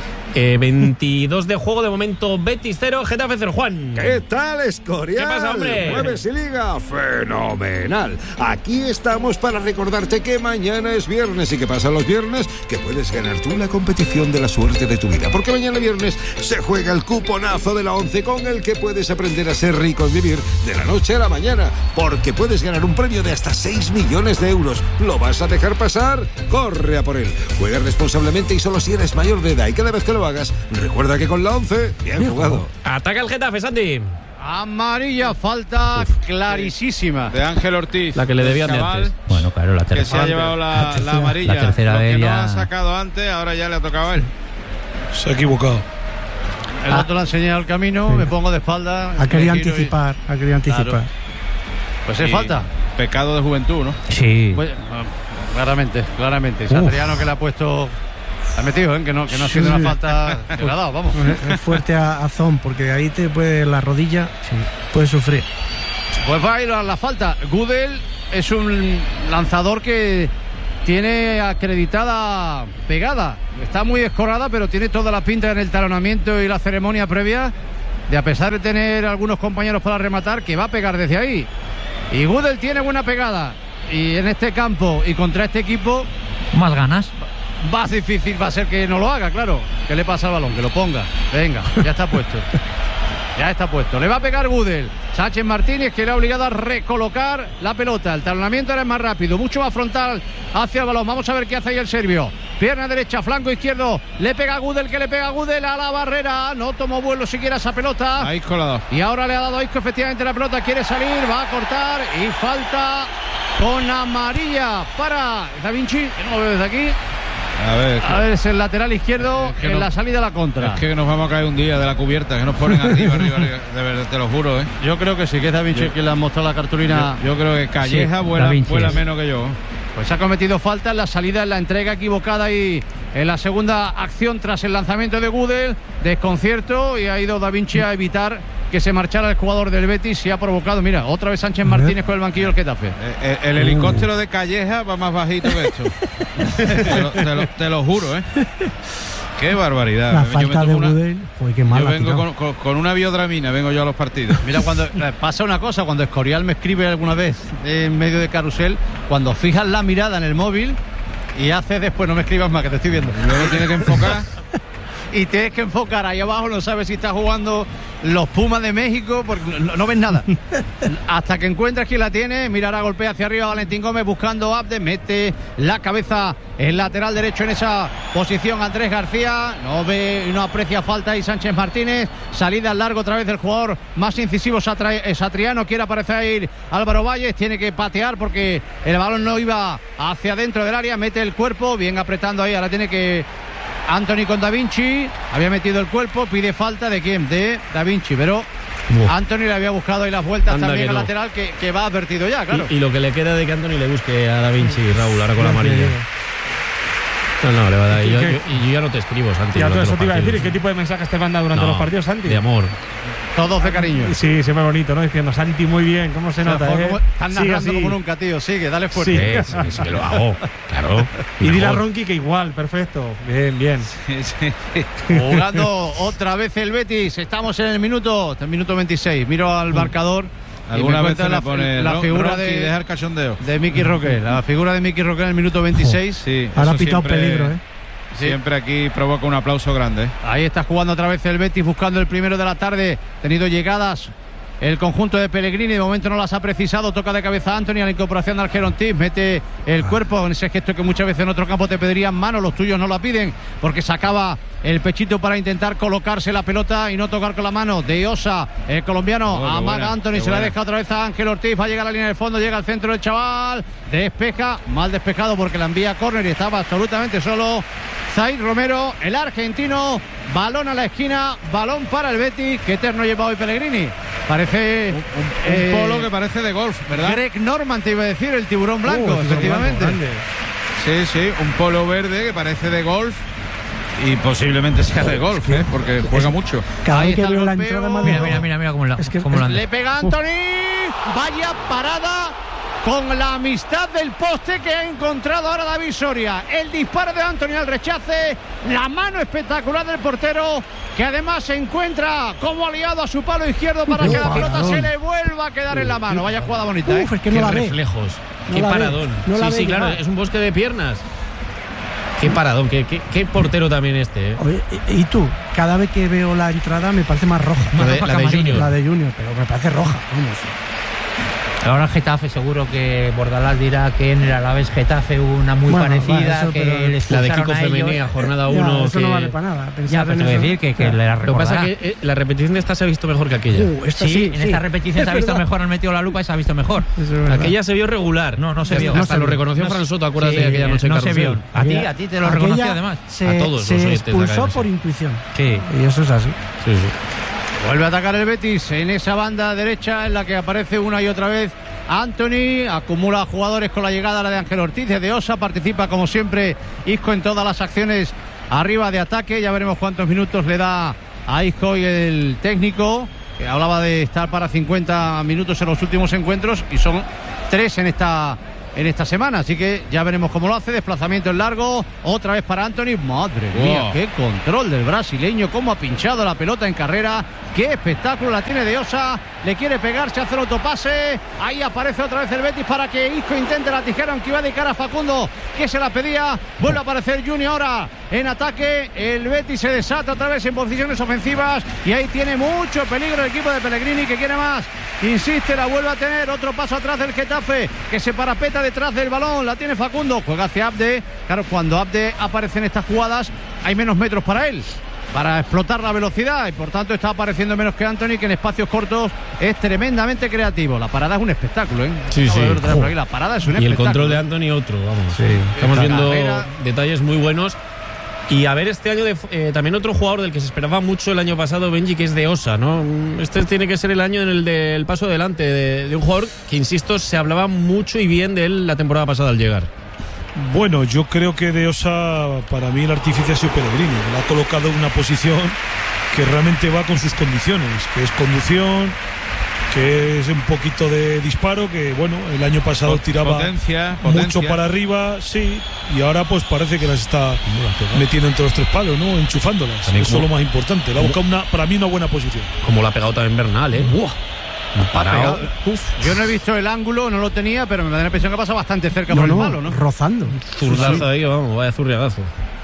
22 de juego, de momento Betis 0, Getafe 0. Juan. ¿Qué tal, Escorial? ¿Qué pasa, hombre? Jueves y Liga, fenomenal. Aquí estamos para recordarte que mañana es viernes y que pasan los viernes que puedes ganar tú la competición de la suerte de tu vida. Porque mañana viernes se juega el cuponazo de la 11 con el que puedes aprender a ser rico y vivir de la noche a la mañana. Porque puedes ganar un premio de hasta 6 millones de euros. ¿Lo vas a dejar pasar? Corre a por él. Juega responsablemente y solo si eres mayor de edad. Y cada vez que lo hagas, recuerda que con la 11, bien jugado. Ataca el Getafe, Santi. Amarilla, falta clarísima de Ángel Ortiz. La que le debían de antes. Bueno, claro, la tercera. Que se ha llevado la amarilla. La tercera Lo de que ella. no ha sacado antes, ahora ya le ha tocado a él. Se ha equivocado. El otro le ha enseñado el camino, me pongo de espalda. Ha querido anticipar. Claro. Pues es falta. Pecado de juventud, ¿no? Sí. Pues, claramente. Satriano, que le ha puesto. Ha metido, que no ha sido una falta que le ha dado, vamos. Es fuerte a Zon, porque ahí te puede la rodilla, puede sufrir. Pues va a ir a la falta. Gudel es un lanzador que tiene acreditada pegada. Está muy escorada, pero tiene toda la pinta en el talonamiento y la ceremonia previa de, a pesar de tener algunos compañeros para rematar, que va a pegar desde ahí. Y Gudel tiene buena pegada. Y en este campo y contra este equipo, más ganas. Más difícil va a ser que no lo haga, claro. Que le pasa al balón, que lo ponga. Venga, ya está puesto. Ya está puesto. Le va a pegar Gudel. Sánchez Martínez, que le ha obligado a recolocar la pelota. El talonamiento era más rápido, mucho más frontal hacia el balón. Vamos a ver qué hace ahí el serbio. Pierna derecha, flanco izquierdo. Le pega Gudel, que le pega Gudel a la barrera. No tomó vuelo siquiera esa pelota. A Isco le ha dado. Y ahora le ha dado a Isco efectivamente la pelota. Quiere salir, va a cortar y falta con amarilla para Da Vinci. Que no lo veo desde aquí. A ver, es el lateral izquierdo en la salida a la contra. Es que nos vamos a caer un día de la cubierta, que nos ponen arriba, de verdad, te lo juro, ¿eh? Yo creo que sí, que es Da Vinci quien le ha mostrado la cartulina. Yo creo que Calleja vuela menos que yo. Pues ha cometido falta en la salida, en la entrega equivocada y en la segunda acción tras el lanzamiento de Gudel. Desconcierto, y ha ido Da Vinci a evitar que se marchara el jugador del Betis y ha provocado, mira, otra vez Sánchez Martínez con el banquillo del Getafe. El helicóptero de Calleja va más bajito que esto. te lo juro, ¿eh? Qué barbaridad. La falta de Budel fue que mal. Yo vengo con una biodramina, vengo yo a los partidos. Mira, cuando pasa una cosa, cuando Escorial me escribe alguna vez en medio de Carrusel, cuando fijas la mirada en el móvil y haces después, no me escribas más, que te estoy viendo. Luego tienes que enfocar. Y tienes que enfocar ahí abajo, no sabes si está jugando los Pumas de México, porque no ves nada. Hasta que encuentres quién la tiene, mirará, golpea hacia arriba Valentín Gómez buscando a Abde, mete la cabeza el lateral derecho en esa posición Andrés García, no ve y no aprecia falta ahí Sánchez Martínez, salida al largo otra vez del jugador más incisivo Satriano, quiere aparecer ahí Álvaro Valles, tiene que patear porque el balón no iba hacia dentro del área, mete el cuerpo, bien apretando ahí, ahora tiene que Anthony con Da Vinci, había metido el cuerpo, pide falta de quién, de Da Vinci, pero Anthony le había buscado ahí las vueltas también al lateral que va advertido ya, claro. Y lo que le queda de que Anthony le busque a Da Vinci, Raúl, ahora con la amarilla. No, le va a dar. Y yo ya no te escribo, Santi. Ya todo eso te iba a decir. ¿Y qué tipo de mensajes te manda durante los partidos, Santi? De amor. Todos de cariño. Sí, siempre bonito, ¿no? Diciendo, Santi, muy bien, ¿cómo se nota? Están narrando como nunca, tío. Sigue, dale fuerte. Sí, que lo hago, claro. Y dile a Ronqui que igual, perfecto. Bien. Sí. Jugando otra vez el Betis. Estamos en el minuto 26. Miro al marcador. Alguna vez le pone la figura Rocky, de dejar cachondeo. De Miki Roque. La figura de Miki Roque en el minuto 26. Sí, ahora ha pitado peligro, ¿eh? Siempre aquí provoca un aplauso grande. Ahí está jugando otra vez el Betis buscando el primero de la tarde. Tenido llegadas el conjunto de Pellegrini, de momento no las ha precisado. Toca de cabeza a Anthony a la incorporación de Algeron Tiz, mete el cuerpo en ese gesto que muchas veces en otro campo te pedirían mano, los tuyos no la piden porque sacaba el pechito para intentar colocarse la pelota y no tocar con la mano. De Osa, el colombiano, amaga a Anthony, se la deja otra vez a Ángel Ortiz, va a llegar a la línea de fondo, llega al centro del chaval, despeja, mal despejado porque la envía a córner y estaba absolutamente solo Zaid Romero, el argentino. Balón a la esquina, balón para el Betis. Qué eterno lleva hoy Pellegrini. Parece un polo que parece de golf, ¿verdad? Greg Norman, te iba a decir, el tiburón blanco, efectivamente. Sí, un polo verde que parece de golf. Y posiblemente sea de golf, porque juega mucho. Cada vez que veo la entrada más. Mira cómo la le pega Anthony. Vaya parada con la amistad del poste que ha encontrado ahora David Soria. El disparo de Anthony al rechace, la mano espectacular del portero, que además se encuentra como aliado a su palo izquierdo para que la pelota se le vuelva a quedar en la mano. Vaya jugada bonita. Es que no la reflejos, qué paradón. Sí, claro, es un bosque de piernas. Qué paradón, qué portero también este. Oye, y tú, cada vez que veo la entrada me parece más roja. La de Junior. La de Junior, pero me parece roja, vamos. Ahora el Getafe seguro que Bordalás dirá que en el Alavés Getafe hubo una muy parecida, eso, que les la de Kiko Femenía, jornada 1. Eso no vale para nada. Ya, pero te voy a decir que le recordará. Lo que pasa es que la repetición de esta se ha visto mejor que aquella. Esta repetición se ha visto mejor, han metido la lupa y se ha visto mejor. Aquella se vio regular. No se vio. Hasta lo reconoció Fran Soto, acuérdate de aquella noche en Carrusel. No se vio. A ti te lo reconoció además. A todos se expulsó por intuición. Sí. Y eso es así. Sí. Vuelve a atacar el Betis en esa banda derecha en la que aparece una y otra vez Anthony, acumula jugadores con la llegada a la de Ángel Ortiz, de Osa, participa como siempre Isco en todas las acciones arriba de ataque, ya veremos cuántos minutos le da a Isco y el técnico, que hablaba de estar para 50 minutos en los últimos encuentros y son 3 en esta semana, así que ya veremos cómo lo hace. Desplazamiento en largo, otra vez para Anthony. Madre mía, qué control del brasileño, cómo ha pinchado la pelota en carrera, qué espectáculo la tiene de Osa, le quiere pegar, se hace el autopase, ahí aparece otra vez el Betis para que Isco intente la tijera, aunque iba de cara a Facundo, que se la pedía. Vuelve a aparecer Junior ahora en ataque, el Betis se desata otra vez en posiciones ofensivas y ahí tiene mucho peligro el equipo de Pellegrini, que quiere más, insiste, la vuelve a tener, otro paso atrás del Getafe, que se parapeta detrás del balón, la tiene Facundo, juega hacia Abde. Claro, cuando Abde aparece en estas jugadas hay menos metros para él, para explotar la velocidad, y por tanto está apareciendo menos que Anthony, que en espacios cortos es tremendamente creativo. La parada es un espectáculo, Sí. La parada es un espectáculo. Y el control de Anthony otro, vamos. Sí. Estamos viendo detalles muy buenos. Y a ver, este año también otro jugador del que se esperaba mucho el año pasado, Benji, que es de Osa, ¿no? Este tiene que ser el año en el del paso adelante de un jugador que, insisto, se hablaba mucho y bien de él la temporada pasada al llegar. Bueno, yo creo que de Osa, para mí el artífice ha sido Pellegrini. Le ha colocado en una posición que realmente va con sus condiciones, que es conducción, que es un poquito de disparo, que bueno, el año pasado tiraba mucho para arriba, sí, y ahora pues parece que las está metiendo entre los tres palos, ¿no? Enchufándolas. También eso es lo más importante. Le ha buscado para mí una buena posición. Como lo ha pegado también Bernal, ¿eh? Parado. Yo no he visto el ángulo, no lo tenía, pero me da la impresión que pasa bastante cerca por el palo, ¿no? Rozando. Zurdazo ahí, vamos, vaya zurriagazo.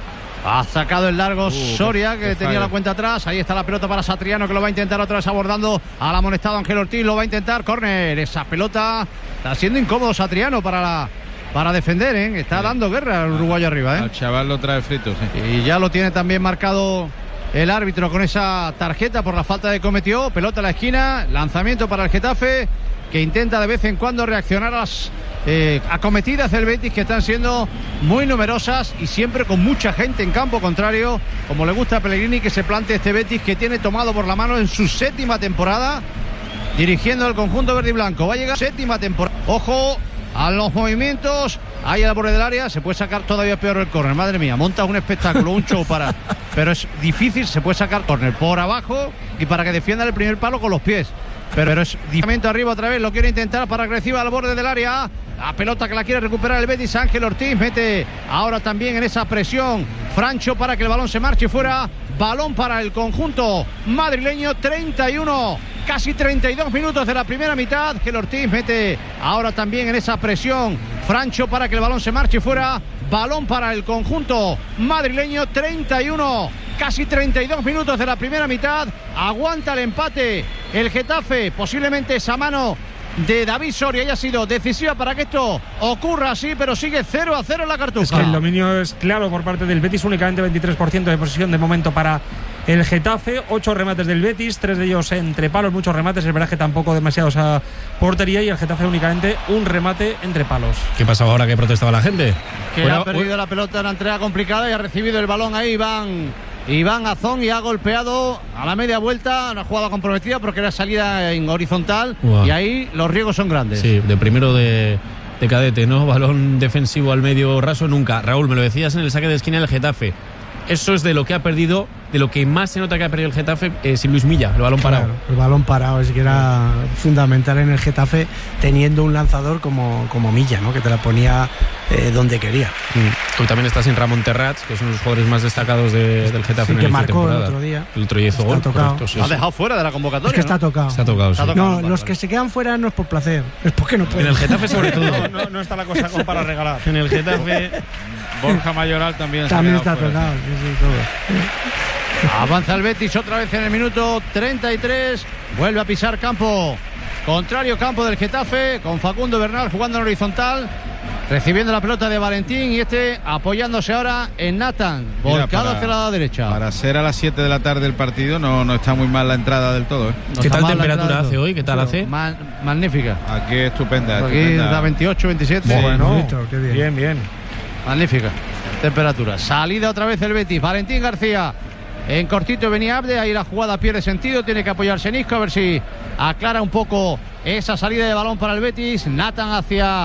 Ha sacado el largo Soria, que tenía la cuenta atrás. Ahí está la pelota para Satriano, que lo va a intentar otra vez abordando al amonestado Ángel Ortiz. Lo va a intentar. Córner. Esa pelota está siendo incómodo Satriano para defender, ¿eh? Está dando guerra al uruguayo arriba, ¿eh? Al chaval lo trae frito, sí. Y ya lo tiene también marcado el árbitro con esa tarjeta por la falta que cometió. Pelota a la esquina. Lanzamiento para el Getafe, que intenta de vez en cuando reaccionar a las acometidas del Betis, que están siendo muy numerosas y siempre con mucha gente en campo contrario, como le gusta a Pellegrini que se plante este Betis, que tiene tomado por la mano en su 7ª temporada dirigiendo el conjunto verde y blanco. Va a llegar 7ª temporada. Ojo a los movimientos, ahí al borde del área, se puede sacar todavía peor el córner. Madre mía, monta un espectáculo, un show pero es difícil, se puede sacar córner por abajo y para que defienda el primer palo con los pies. Pero es difícil. Arriba otra vez, lo quiere intentar para que reciba al borde del área. La pelota que la quiere recuperar el Betis. Ángel Ortiz mete ahora también en esa presión Francho para que el balón se marche fuera. Balón para el conjunto madrileño. 31, casi 32 minutos de la primera mitad. Ángel Ortiz mete ahora también en esa presión Francho para que el balón se marche fuera. Balón para el conjunto madrileño. 31, casi 32 minutos de la primera mitad. Aguanta el empate el Getafe. Posiblemente esa mano de David Soria haya sido decisiva para que esto ocurra así, pero sigue 0-0 en la Cartuja. Es que el dominio es claro por parte del Betis, únicamente 23% de posesión de momento para el Getafe. 8 remates del Betis, 3 de ellos entre palos, muchos remates, el verdad que tampoco demasiados a portería, y el Getafe únicamente un remate entre palos. ¿Qué pasaba ahora que protestaba la gente? Que ha perdido la pelota en una entrega complicada y ha recibido el balón ahí Iván Azón, y ha golpeado a la media vuelta, una jugada comprometida porque era salida en horizontal. Y ahí los riesgos son grandes. Sí, de primero de cadete, ¿no? Balón defensivo al medio raso nunca. Raúl, me lo decías en el saque de esquina del Getafe. Eso es de lo que ha perdido, de lo que más se nota que ha perdido el Getafe, sin Luis Milla, el balón parado. El balón parado es que era fundamental en el Getafe, teniendo un lanzador como Milla, ¿no? Que te la ponía donde quería. Hoy también está sin Ramón Terrats, que es uno de los jugadores más destacados del Getafe, sí, en que marcó temporada. el otro día. El otro día hizo gol. Ha dejado fuera de la convocatoria. Es que está tocado. Está tocado, sí. No, los que se quedan fuera no es por placer, es porque no pueden. En el Getafe sobre todo. No está la cosa como para regalar. En el Getafe Borja Mayoral también está tocado. Sí, todo. Avanza el Betis otra vez en el minuto 33. Vuelve a pisar campo contrario, campo del Getafe, con Facundo Bernal jugando en horizontal, recibiendo la pelota de Valentín, y apoyándose ahora en Nathan, volcado hacia la derecha. Para ser a las 7 de la tarde el partido no está muy mal la entrada del todo, ¿eh? ¿Qué tal temperatura hace hoy? ¿Qué tal hace? Magnífica. Aquí estupenda. Aquí da 28, 27. Sí, bueno, qué bien. Bien. Magnífica temperatura. Salida otra vez el Betis. Valentín García en cortito venía Abde. Ahí la jugada pierde sentido. Tiene que apoyarse en Isco a ver si aclara un poco esa salida de balón para el Betis. Nathan hacia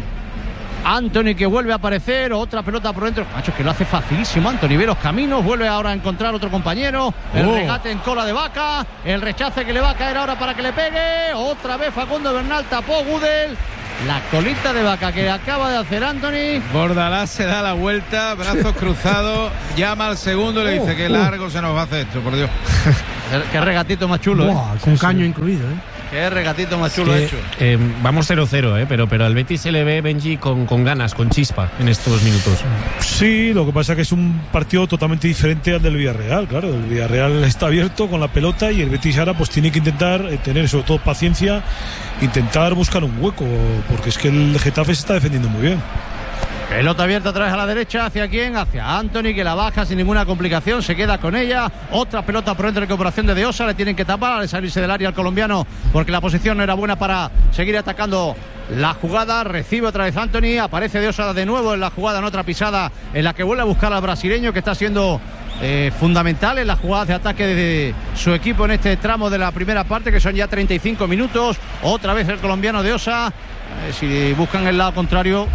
Anthony, que vuelve a aparecer. Otra pelota por dentro. Macho, que lo hace facilísimo Anthony. Ve los caminos. Vuelve ahora a encontrar otro compañero. El regate en cola de Vaca. El rechace que le va a caer ahora para que le pegue. Otra vez Facundo Bernal. Tapó Gudel. La colita de Vaca que acaba de hacer Anthony. Bordalás se da la vuelta, brazos cruzados, llama al segundo y le dice que largo se nos va a hacer esto, por Dios. Qué regatito más chulo. Con caño incluido, Qué regatito más chulo hecho. Vamos 0-0, pero al Betis se le ve, Benji, con ganas, con chispa en estos minutos. Sí, lo que pasa es que es un partido totalmente diferente al del Villarreal. Claro, el Villarreal está abierto con la pelota y el Betis ahora pues tiene que intentar tener sobre todo paciencia, intentar buscar un hueco, porque es que el Getafe se está defendiendo muy bien. Pelota abierta otra vez a la derecha. ¿Hacia quién? Hacia Anthony, que la baja sin ninguna complicación. Se queda con ella. Otra pelota por dentro de recuperación de Osa. Le tienen que tapar al salirse del área al colombiano, porque la posición no era buena para seguir atacando la jugada. Recibe otra vez Anthony. Aparece De Osa de nuevo en la jugada, en otra pisada en la que vuelve a buscar al brasileño, que está siendo fundamental en las jugadas de ataque de su equipo en este tramo de la primera parte, que son ya 35 minutos. Otra vez el colombiano De Osa. Si buscan el lado contrario,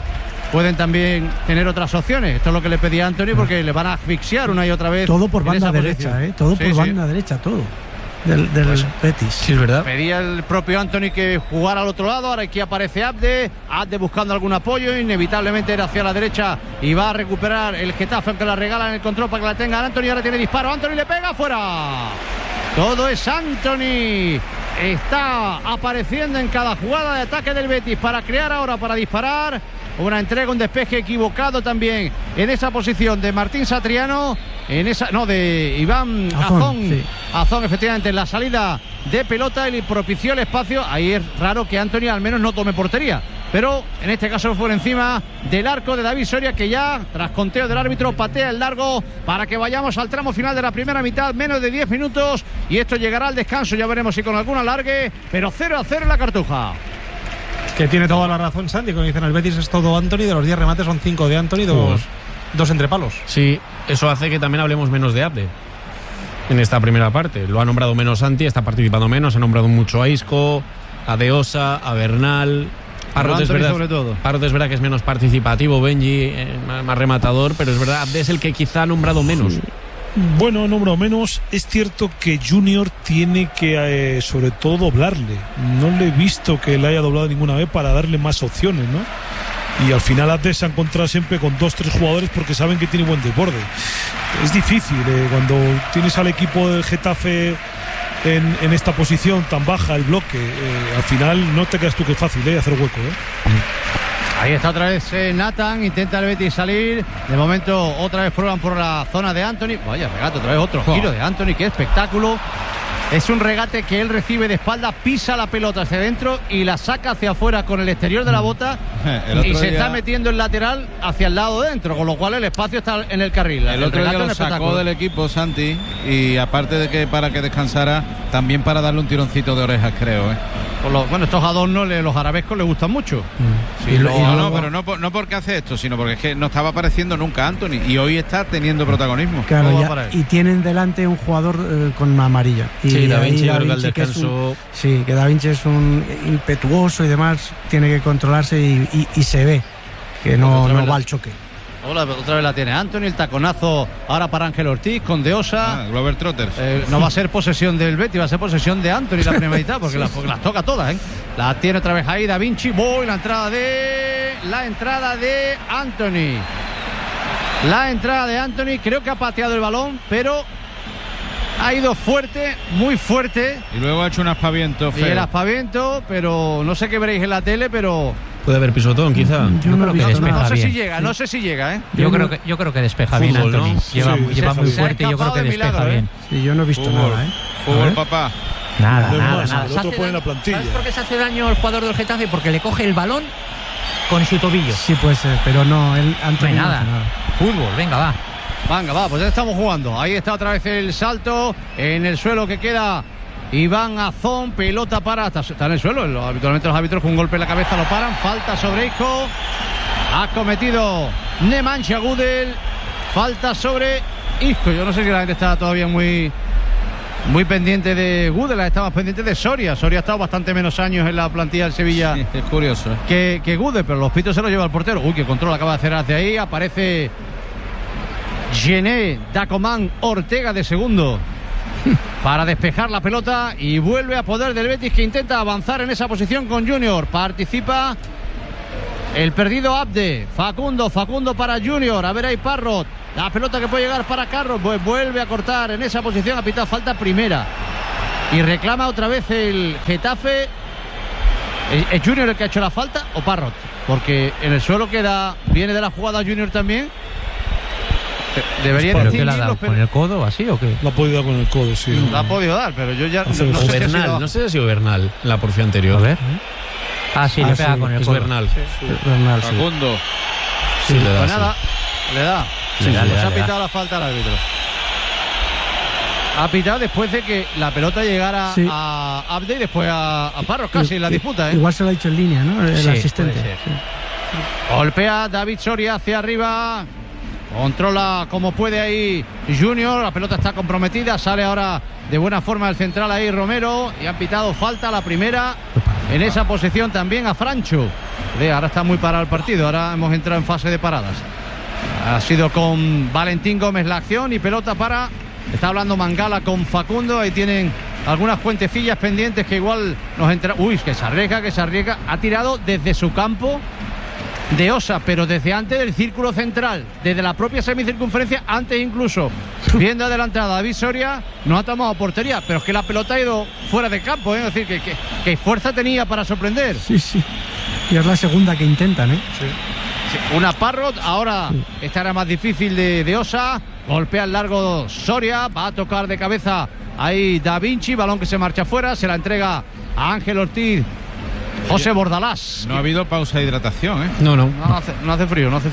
pueden también tener otras opciones. Esto es lo que le pedía Anthony, porque le van a asfixiar una y otra vez. Todo por banda derecha, todo por banda derecha, todo. Del Betis. Sí, es verdad. Pedía el propio Anthony que jugara al otro lado. Ahora aquí aparece Abde buscando algún apoyo, inevitablemente era hacia la derecha y va a recuperar el Getafe, aunque la regala en el control para que la tenga Anthony. Ahora tiene disparo, Anthony le pega fuera. Todo es Anthony. Está apareciendo en cada jugada de ataque del Betis para crear ahora, para disparar. Una entrega, un despeje equivocado también en esa posición de Martín Satriano, de Iván Azón. Sí. Azón, efectivamente, en la salida de pelota y propició el espacio. Ahí es raro que Anthony al menos no tome portería, pero en este caso fue encima del arco de David Soria, que ya, tras conteo del árbitro, patea el largo para que vayamos al tramo final de la primera mitad. Menos de 10 minutos y esto llegará al descanso, ya veremos si con algún alargue, pero 0-0 en la Cartuja. Que tiene toda la razón Santi, como dicen, el Betis es todo Anthony, de los 10 remates son 5 de Anthony, dos entre palos. Sí, eso hace que también hablemos menos de Abde en esta primera parte. Lo ha nombrado menos Santi, está participando menos, ha nombrado mucho a Isco, a Deosa, a Bernal. Parrot es verdad que es menos participativo, Benji, más rematador, pero es verdad, Abde es el que quizá ha nombrado menos. Bueno, nombrado menos. Es cierto que Junior tiene que sobre todo doblarle. No le he visto que le haya doblado ninguna vez para darle más opciones, ¿no? Y al final Abde se ha encontrado siempre con 2-3 jugadores porque saben que tiene buen desborde. Es difícil cuando tienes al equipo del Getafe en esta posición tan baja, el bloque, al final no te creas tú que es fácil hacer hueco. Ahí está otra vez Nathan, intenta el Betis salir. De momento otra vez prueban por la zona de Anthony. Vaya regate, otra vez otro giro de Anthony, qué espectáculo. Es un regate que él recibe de espalda, pisa la pelota hacia adentro y la saca hacia afuera con el exterior de la bota y se está metiendo el lateral hacia el lado dentro, con lo cual el espacio está en el carril. El otro día lo sacó del equipo Santi, y aparte de que para que descansara, también para darle un tironcito de orejas, creo. Bueno, estos adornos los arabescos les gustan mucho. Sí, pero no porque hace esto, sino porque es que no estaba apareciendo nunca Anthony y hoy está teniendo protagonismo. Claro, y tienen delante un jugador con una amarilla. Sí, Da Vinci, creo que al descanso. Que Da Vinci es un impetuoso y demás, tiene que controlarse y se ve que no va al choque. Otra vez la tiene Anthony, el taconazo ahora para Ángel Ortiz con Deosa. Glover Trotters. No va a ser posesión del Betis, va a ser posesión de Anthony la primera mitad, porque las toca todas. La tiene otra vez ahí Da Vinci. La entrada de Anthony. La entrada de Anthony, creo que ha pateado el balón, pero ha ido fuerte, muy fuerte. Y luego ha hecho un aspaviento feo. Y el aspaviento, pero no sé qué veréis en la tele, pero puede haber pisotón, quizá. Yo creo que despeja bien. No sé si llega. Yo creo que despeja bien Anthony. ¿No? Lleva muy fuerte y yo creo que despeja bien. Sí, yo no he visto nada. Fútbol, papá. Nada. El otro pone la plantilla. ¿Sabes por qué se hace daño el jugador del Getafe? Porque le coge el balón con su tobillo. Sí, puede ser, pero no, Anthony no hay nada. Fútbol, venga, va. Pues ya estamos jugando. Ahí está otra vez el salto. En el suelo que queda Iván Azón, pelota para. Está en el suelo. Habitualmente los árbitros con un golpe en la cabeza lo paran. Falta sobre Isco. Ha cometido Nemanja Gudel. Falta sobre Isco. Yo no sé si la gente está todavía muy pendiente de Gudel. Está más pendiente de Soria. Soria ha estado bastante menos años en la plantilla del Sevilla. Sí, es curioso. Que Gudel, pero los pitos se los lleva el portero. Qué control acaba de hacer hacia ahí. Aparece Gené Dacomán Ortega de segundo para despejar la pelota y vuelve a poder del Betis, que intenta avanzar en esa posición con Junior. Participa el perdido Abde. Facundo para Junior. A ver ahí Parrot. La pelota que puede llegar para Carlos, pues vuelve a cortar en esa posición. Ha pitado falta primera y reclama otra vez el Getafe. ¿Es Junior el que ha hecho la falta o Parrot? Porque en el suelo viene de la jugada Junior también. Debería decir. ¿Qué la ha dado? ¿Con el codo así o qué? La ha podido dar con el codo, sí. La ha podido dar, pero yo ya. No sé si ha sido Bernal en la porción anterior. A ver. Le pega con el codo. Es Bernal. Bernal, Facundo. Sí, le da. Pues nada, le da. Se ha pitado la falta al árbitro. Ha pitado después de que la pelota llegara a Abde y después a Parros casi en la disputa. Igual se lo ha dicho en línea, ¿no? El asistente. Golpea David Soria hacia arriba. Controla como puede ahí Junior. La pelota está comprometida. Sale ahora de buena forma el central ahí Romero. Y han pitado falta la primera en esa posición también a Francho. Ahora está muy parado el partido, ahora hemos entrado en fase de paradas. Ha sido con Valentín Gómez la acción y pelota para... Está hablando Mangala con Facundo, ahí tienen algunas cuentecillas pendientes que igual nos entra... Uy, que se arriesga. Ha tirado desde su campo de Osa, pero desde antes del círculo central, desde la propia semicircunferencia, antes incluso. Viendo adelantada David Soria, no ha tomado portería, pero es que la pelota ha ido fuera de campo, es decir, que fuerza tenía para sorprender. Sí. Y es la segunda que intentan, Sí. Una Parrot, ahora esta era más difícil de Osa. Golpea el largo Soria, va a tocar de cabeza ahí Da Vinci, balón que se marcha fuera, se la entrega a Ángel Ortiz. José Bordalás. No ha habido pausa de hidratación, ¿eh? No hace frío. No hace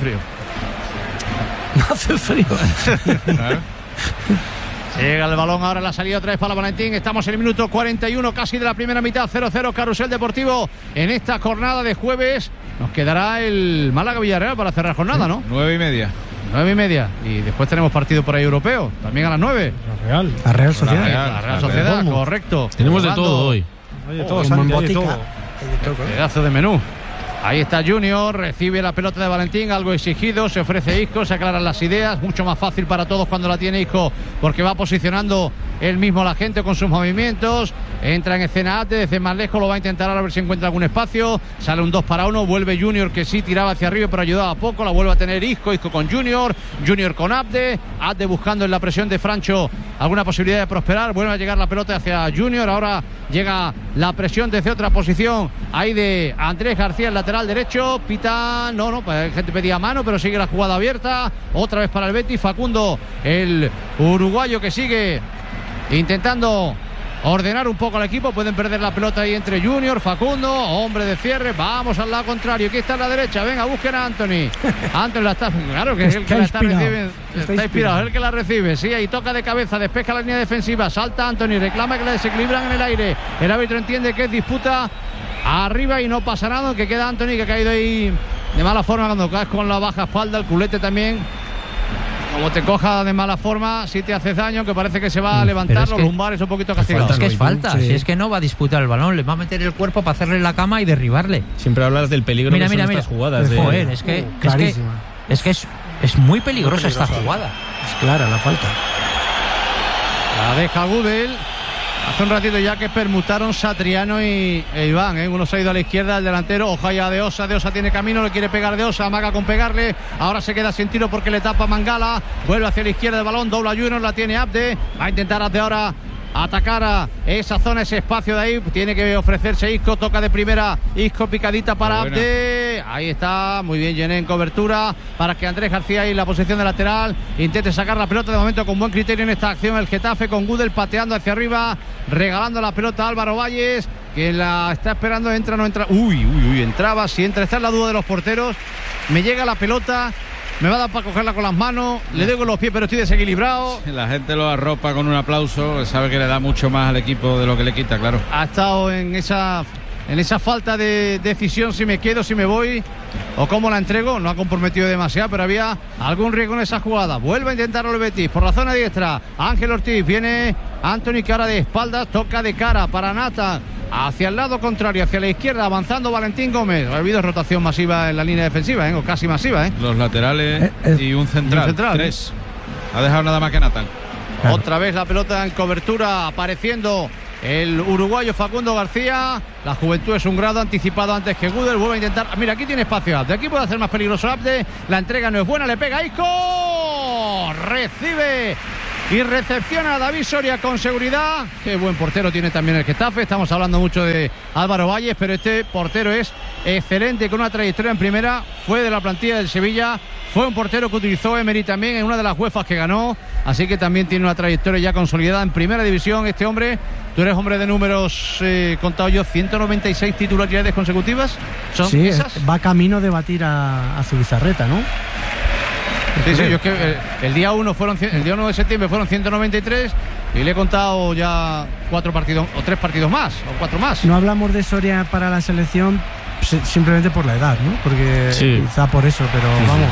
frío. Claro. Llega el balón ahora, la salida otra vez para Valentín. Estamos en el minuto 41 casi de la primera mitad. 0-0 Carrusel Deportivo en esta jornada de jueves. Nos quedará el Málaga-Villarreal para cerrar jornada, ¿no? 9:30. 9:30. Y después tenemos partido por ahí europeo, también a las 9. La Real Sociedad. La Real Sociedad, correcto. Tenemos de todo hoy. Oye, todo, Santi, oye, todo. Pedazo de menú. Ahí está Junior, recibe la pelota de Valentín, algo exigido, se ofrece Isco, se aclaran las ideas, mucho más fácil para todos cuando la tiene Isco, porque va posicionando él mismo a la gente con sus movimientos. Entra en escena Abde, desde más lejos lo va a intentar ahora a ver si encuentra algún espacio. Sale un 2-1, vuelve Junior, que sí tiraba hacia arriba pero ayudaba poco, la vuelve a tener Isco con Junior con Abde buscando en la presión de Francho alguna posibilidad de prosperar. Vuelve a llegar la pelota hacia Junior, ahora llega la presión desde otra posición ahí de Andrés García, el lateral derecho. Pita, pues gente pedía mano, pero sigue la jugada abierta, otra vez para el Betis. Facundo, el uruguayo, que sigue intentando ordenar un poco al equipo. Pueden perder la pelota ahí entre Junior, Facundo, hombre de cierre. Vamos al lado contrario, aquí está en la derecha, venga, busquen a Anthony. Anthony la está, claro que es el que la está recibiendo. Está inspirado, es el que la recibe. Sí, ahí toca de cabeza, despeja la línea defensiva, salta Anthony, reclama que la desequilibran en el aire. El árbitro entiende que es disputa arriba y no pasa nada, que queda Anthony, que ha caído ahí de mala forma cuando caes con la baja espalda. El culete también, como te coja de mala forma, si te haces daño, que parece que se va a levantar los lumbares un poquito castigados. Es que es falta, si es que no va a disputar el balón, le va a meter el cuerpo para hacerle la cama y derribarle. Siempre hablas del peligro que son estas jugadas. Joder, es que es muy peligrosa esta jugada. Es clara la falta. La deja Gudel. Hace un ratito ya que permutaron Satriano e Iván, Uno se ha ido a la izquierda, el delantero, ojo ya de Osa tiene camino, le quiere pegar de Osa, amaga con pegarle, ahora se queda sin tiro porque le tapa Mangala, vuelve hacia la izquierda del balón, dobla Junior, la tiene Abde, va a intentar Abde ahora atacar a esa zona, ese espacio de ahí, tiene que ofrecerse Isco, toca de primera Isco, picadita para Abde, ahí está, muy bien Gené en cobertura, para que Andrés García ahí en la posición de lateral intente sacar la pelota, de momento con buen criterio en esta acción el Getafe, con Gudel pateando hacia arriba, regalando la pelota a Álvaro Valles, que la está esperando, entra, no entra, entraba, si entra, está en la duda de los porteros, me llega la pelota, me va a dar para cogerla con las manos, le doy con los pies pero estoy desequilibrado. La gente lo arropa con un aplauso, sabe que le da mucho más al equipo de lo que le quita, claro. Ha estado en esa falta de decisión, si me quedo, si me voy o cómo la entrego, no ha comprometido demasiado, pero había algún riesgo en esa jugada. Vuelve a intentarlo el Betis por la zona diestra, Ángel Ortiz, viene Anthony, que ahora de espaldas, toca de cara para Nathan, hacia el lado contrario, hacia la izquierda, avanzando Valentín Gómez. Ha habido rotación masiva en la línea defensiva, o casi masiva. Los laterales y un central. 3. Ha dejado nada más que Nathan. Claro. Otra vez la pelota en cobertura, apareciendo el uruguayo Facundo García. La juventud es un grado, anticipado antes que Gudel. Vuelve a intentar, mira, aquí tiene espacio Abde, aquí puede hacer más peligroso Abde. La entrega no es buena, le pega Isco, recibe y recepciona a David Soria con seguridad. Qué buen portero tiene también el Getafe. Estamos hablando mucho de Álvaro Valles, pero este portero es excelente, con una trayectoria en primera, fue de la plantilla del Sevilla, fue un portero que utilizó Emery también en una de las UEFAs que ganó, así que también tiene una trayectoria ya consolidada en primera división. Este hombre, tú eres hombre de números, contado yo, 196 titularidades consecutivas. ¿Son sí, esas? Va camino de batir a Zubizarreta, ¿no? Sí, yo es que el día 1 de septiembre fueron 193 y le he contado ya 4 partidos o 3 partidos más o 4 más. No hablamos de Soria para la selección simplemente por la edad, ¿no? Porque quizá por eso, pero vamos.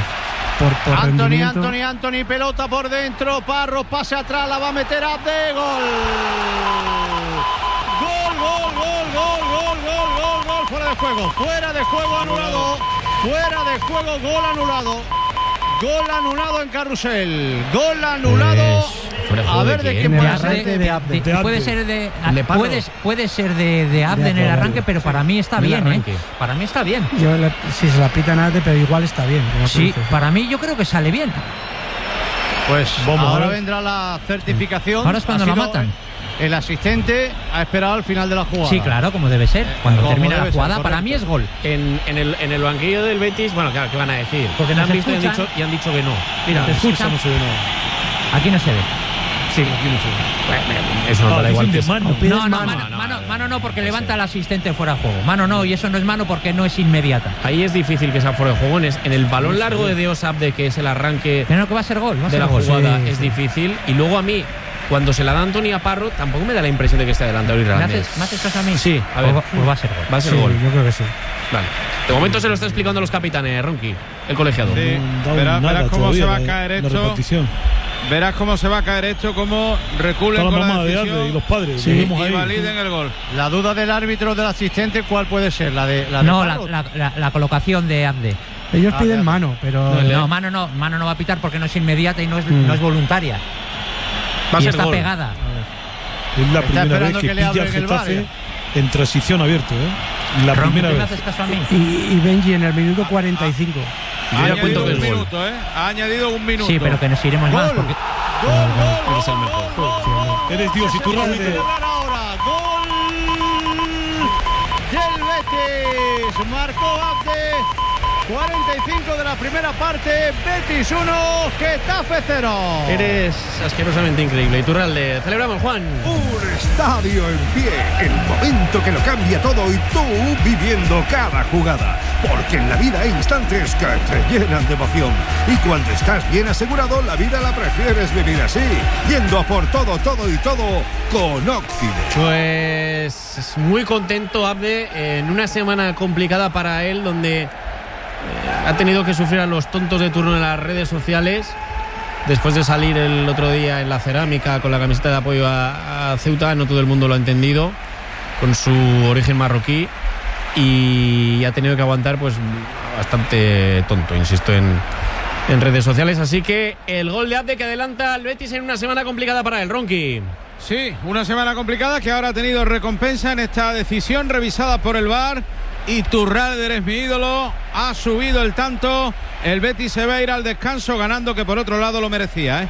Por Anthony, pelota por dentro, Parro, pase atrás, la va a meter Abde, gol, fuera de juego. Fuera de juego anulado. Fuera de juego, gol anulado. Gol anulado en Carrusel. Gol anulado. A ver de quién puede ser. Puede ser puede ser de Abde en el arranque, pero para mí está bien, ¿eh? Para mí está bien. Si se la pitan a Abde, pero igual está bien. Sí, para mí yo creo que sale bien. Pues ahora vendrá la certificación. Ahora es cuando la matan. El asistente ha esperado al final de la jugada. Sí, claro, como debe ser. Cuando termina la jugada, para mí es gol. En el banquillo del Betis, bueno, claro, ¿qué van a decir? Porque no han visto y han dicho que no. Mira, escucha, no se ve nada. Aquí no se ve. Sí, aquí no se ve. Bueno, eso no da igual. Mano no, porque levanta al asistente fuera de juego. Mano no, y eso no es mano porque no es inmediata. Ahí es difícil que sea fuera de juego. En el balón largo de Dios Abde, que es el arranque pero no, que va a ser gol, de la jugada, es difícil. Y luego a mí, cuando se la da Anthony a Parro, tampoco me da la impresión de que esté adelantado Irlandés. ¿Me haces caso a mí? Sí, a ver. Pues va a ser gol. Va a ser gol. Yo creo que sí. Vale. De momento se lo está explicando a los capitanes, Ronqui, el colegiado. Sí. Verás cómo se va a caer esto. Verás cómo se va a caer esto, cómo reculen con la decisión y los padres. Y validen el gol. La duda del árbitro del asistente, ¿cuál puede ser? La colocación de Abde. Ellos piden mano, pero mano no va a pitar porque no es inmediata y no es voluntaria. Va a ser está gol. pegada. Es la primera vez que pilla el Getafe en transición abierto, La primera vez. ¿Haces caso a mí? Y Benji en el minuto 45. Yo ya cuento que es gol. Ha añadido un minuto. Sí, pero que nos iremos más. Porque... Gol. Eres el mejor. Eres Dios y tú Gol del Betis. Marcó Abde. 45 de la primera parte. Betis 1, Getafe 0. Eres asquerosamente increíble. Iturralde, celebramos, Juan. Un estadio en pie, el momento que lo cambia todo y tú viviendo cada jugada. Porque en la vida hay instantes que te llenan de emoción. Y cuando estás bien asegurado, la vida la prefieres vivir así, yendo a por todo y todo con Óxido. Pues muy contento Abde en una semana complicada para él, donde ha tenido que sufrir a los tontos de turno en las redes sociales después de salir el otro día en la cerámica con la camiseta de apoyo a Ceuta. No todo el mundo lo ha entendido con su origen marroquí y ha tenido que aguantar pues bastante tonto, insisto, en redes sociales. Así que el gol de Abde que adelanta al Betis en una semana complicada para él, Ronqui. Sí, una semana complicada que ahora ha tenido recompensa en esta decisión revisada por el VAR. Iturralde, eres mi ídolo, ha subido el tanto, el Betis se va a ir al descanso ganando, que por otro lado lo merecía,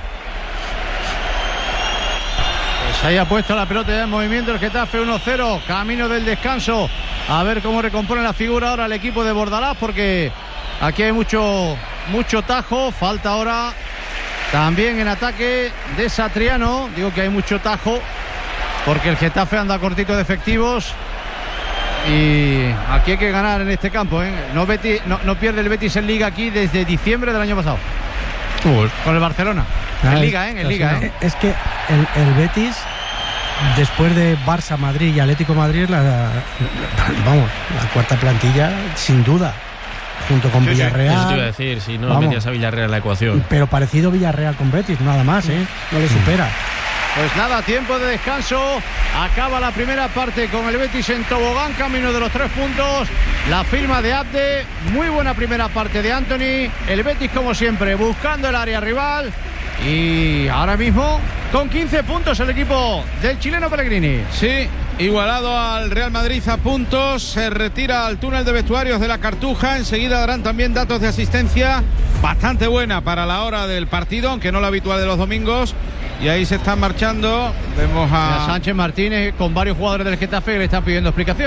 Pues ahí ha puesto la pelota ya en movimiento el Getafe 1-0, camino del descanso, a ver cómo recompone la figura ahora el equipo de Bordalás, porque aquí hay mucho tajo, falta ahora también en ataque de Satriano, digo que hay mucho tajo, porque el Getafe anda cortito de efectivos. Y aquí hay que ganar en este campo, No pierde el Betis en Liga aquí desde diciembre del año pasado. Con el Barcelona. En Liga, en Liga. Es que el Betis, después de Barça, Madrid y Atlético Madrid, la cuarta plantilla, sin duda. Junto con Villarreal. Eso te iba a decir, si no metías a Villarreal en la ecuación. Pero parecido Villarreal con Betis, nada más, No le supera. Pues nada, tiempo de descanso. Acaba la primera parte con el Betis en tobogán, camino de los 3 puntos. La firma de Abde. Muy buena primera parte de Anthony. El Betis, como siempre, buscando el área rival. Y ahora mismo con 15 puntos el equipo del chileno Pellegrini. Sí, igualado al Real Madrid a puntos. Se retira al túnel de vestuarios de la Cartuja. Enseguida darán también datos de asistencia bastante buena para la hora del partido, aunque no la habitual de los domingos. Y ahí se están marchando. Vemos a Sánchez Martínez con varios jugadores del Getafe que le están pidiendo explicaciones.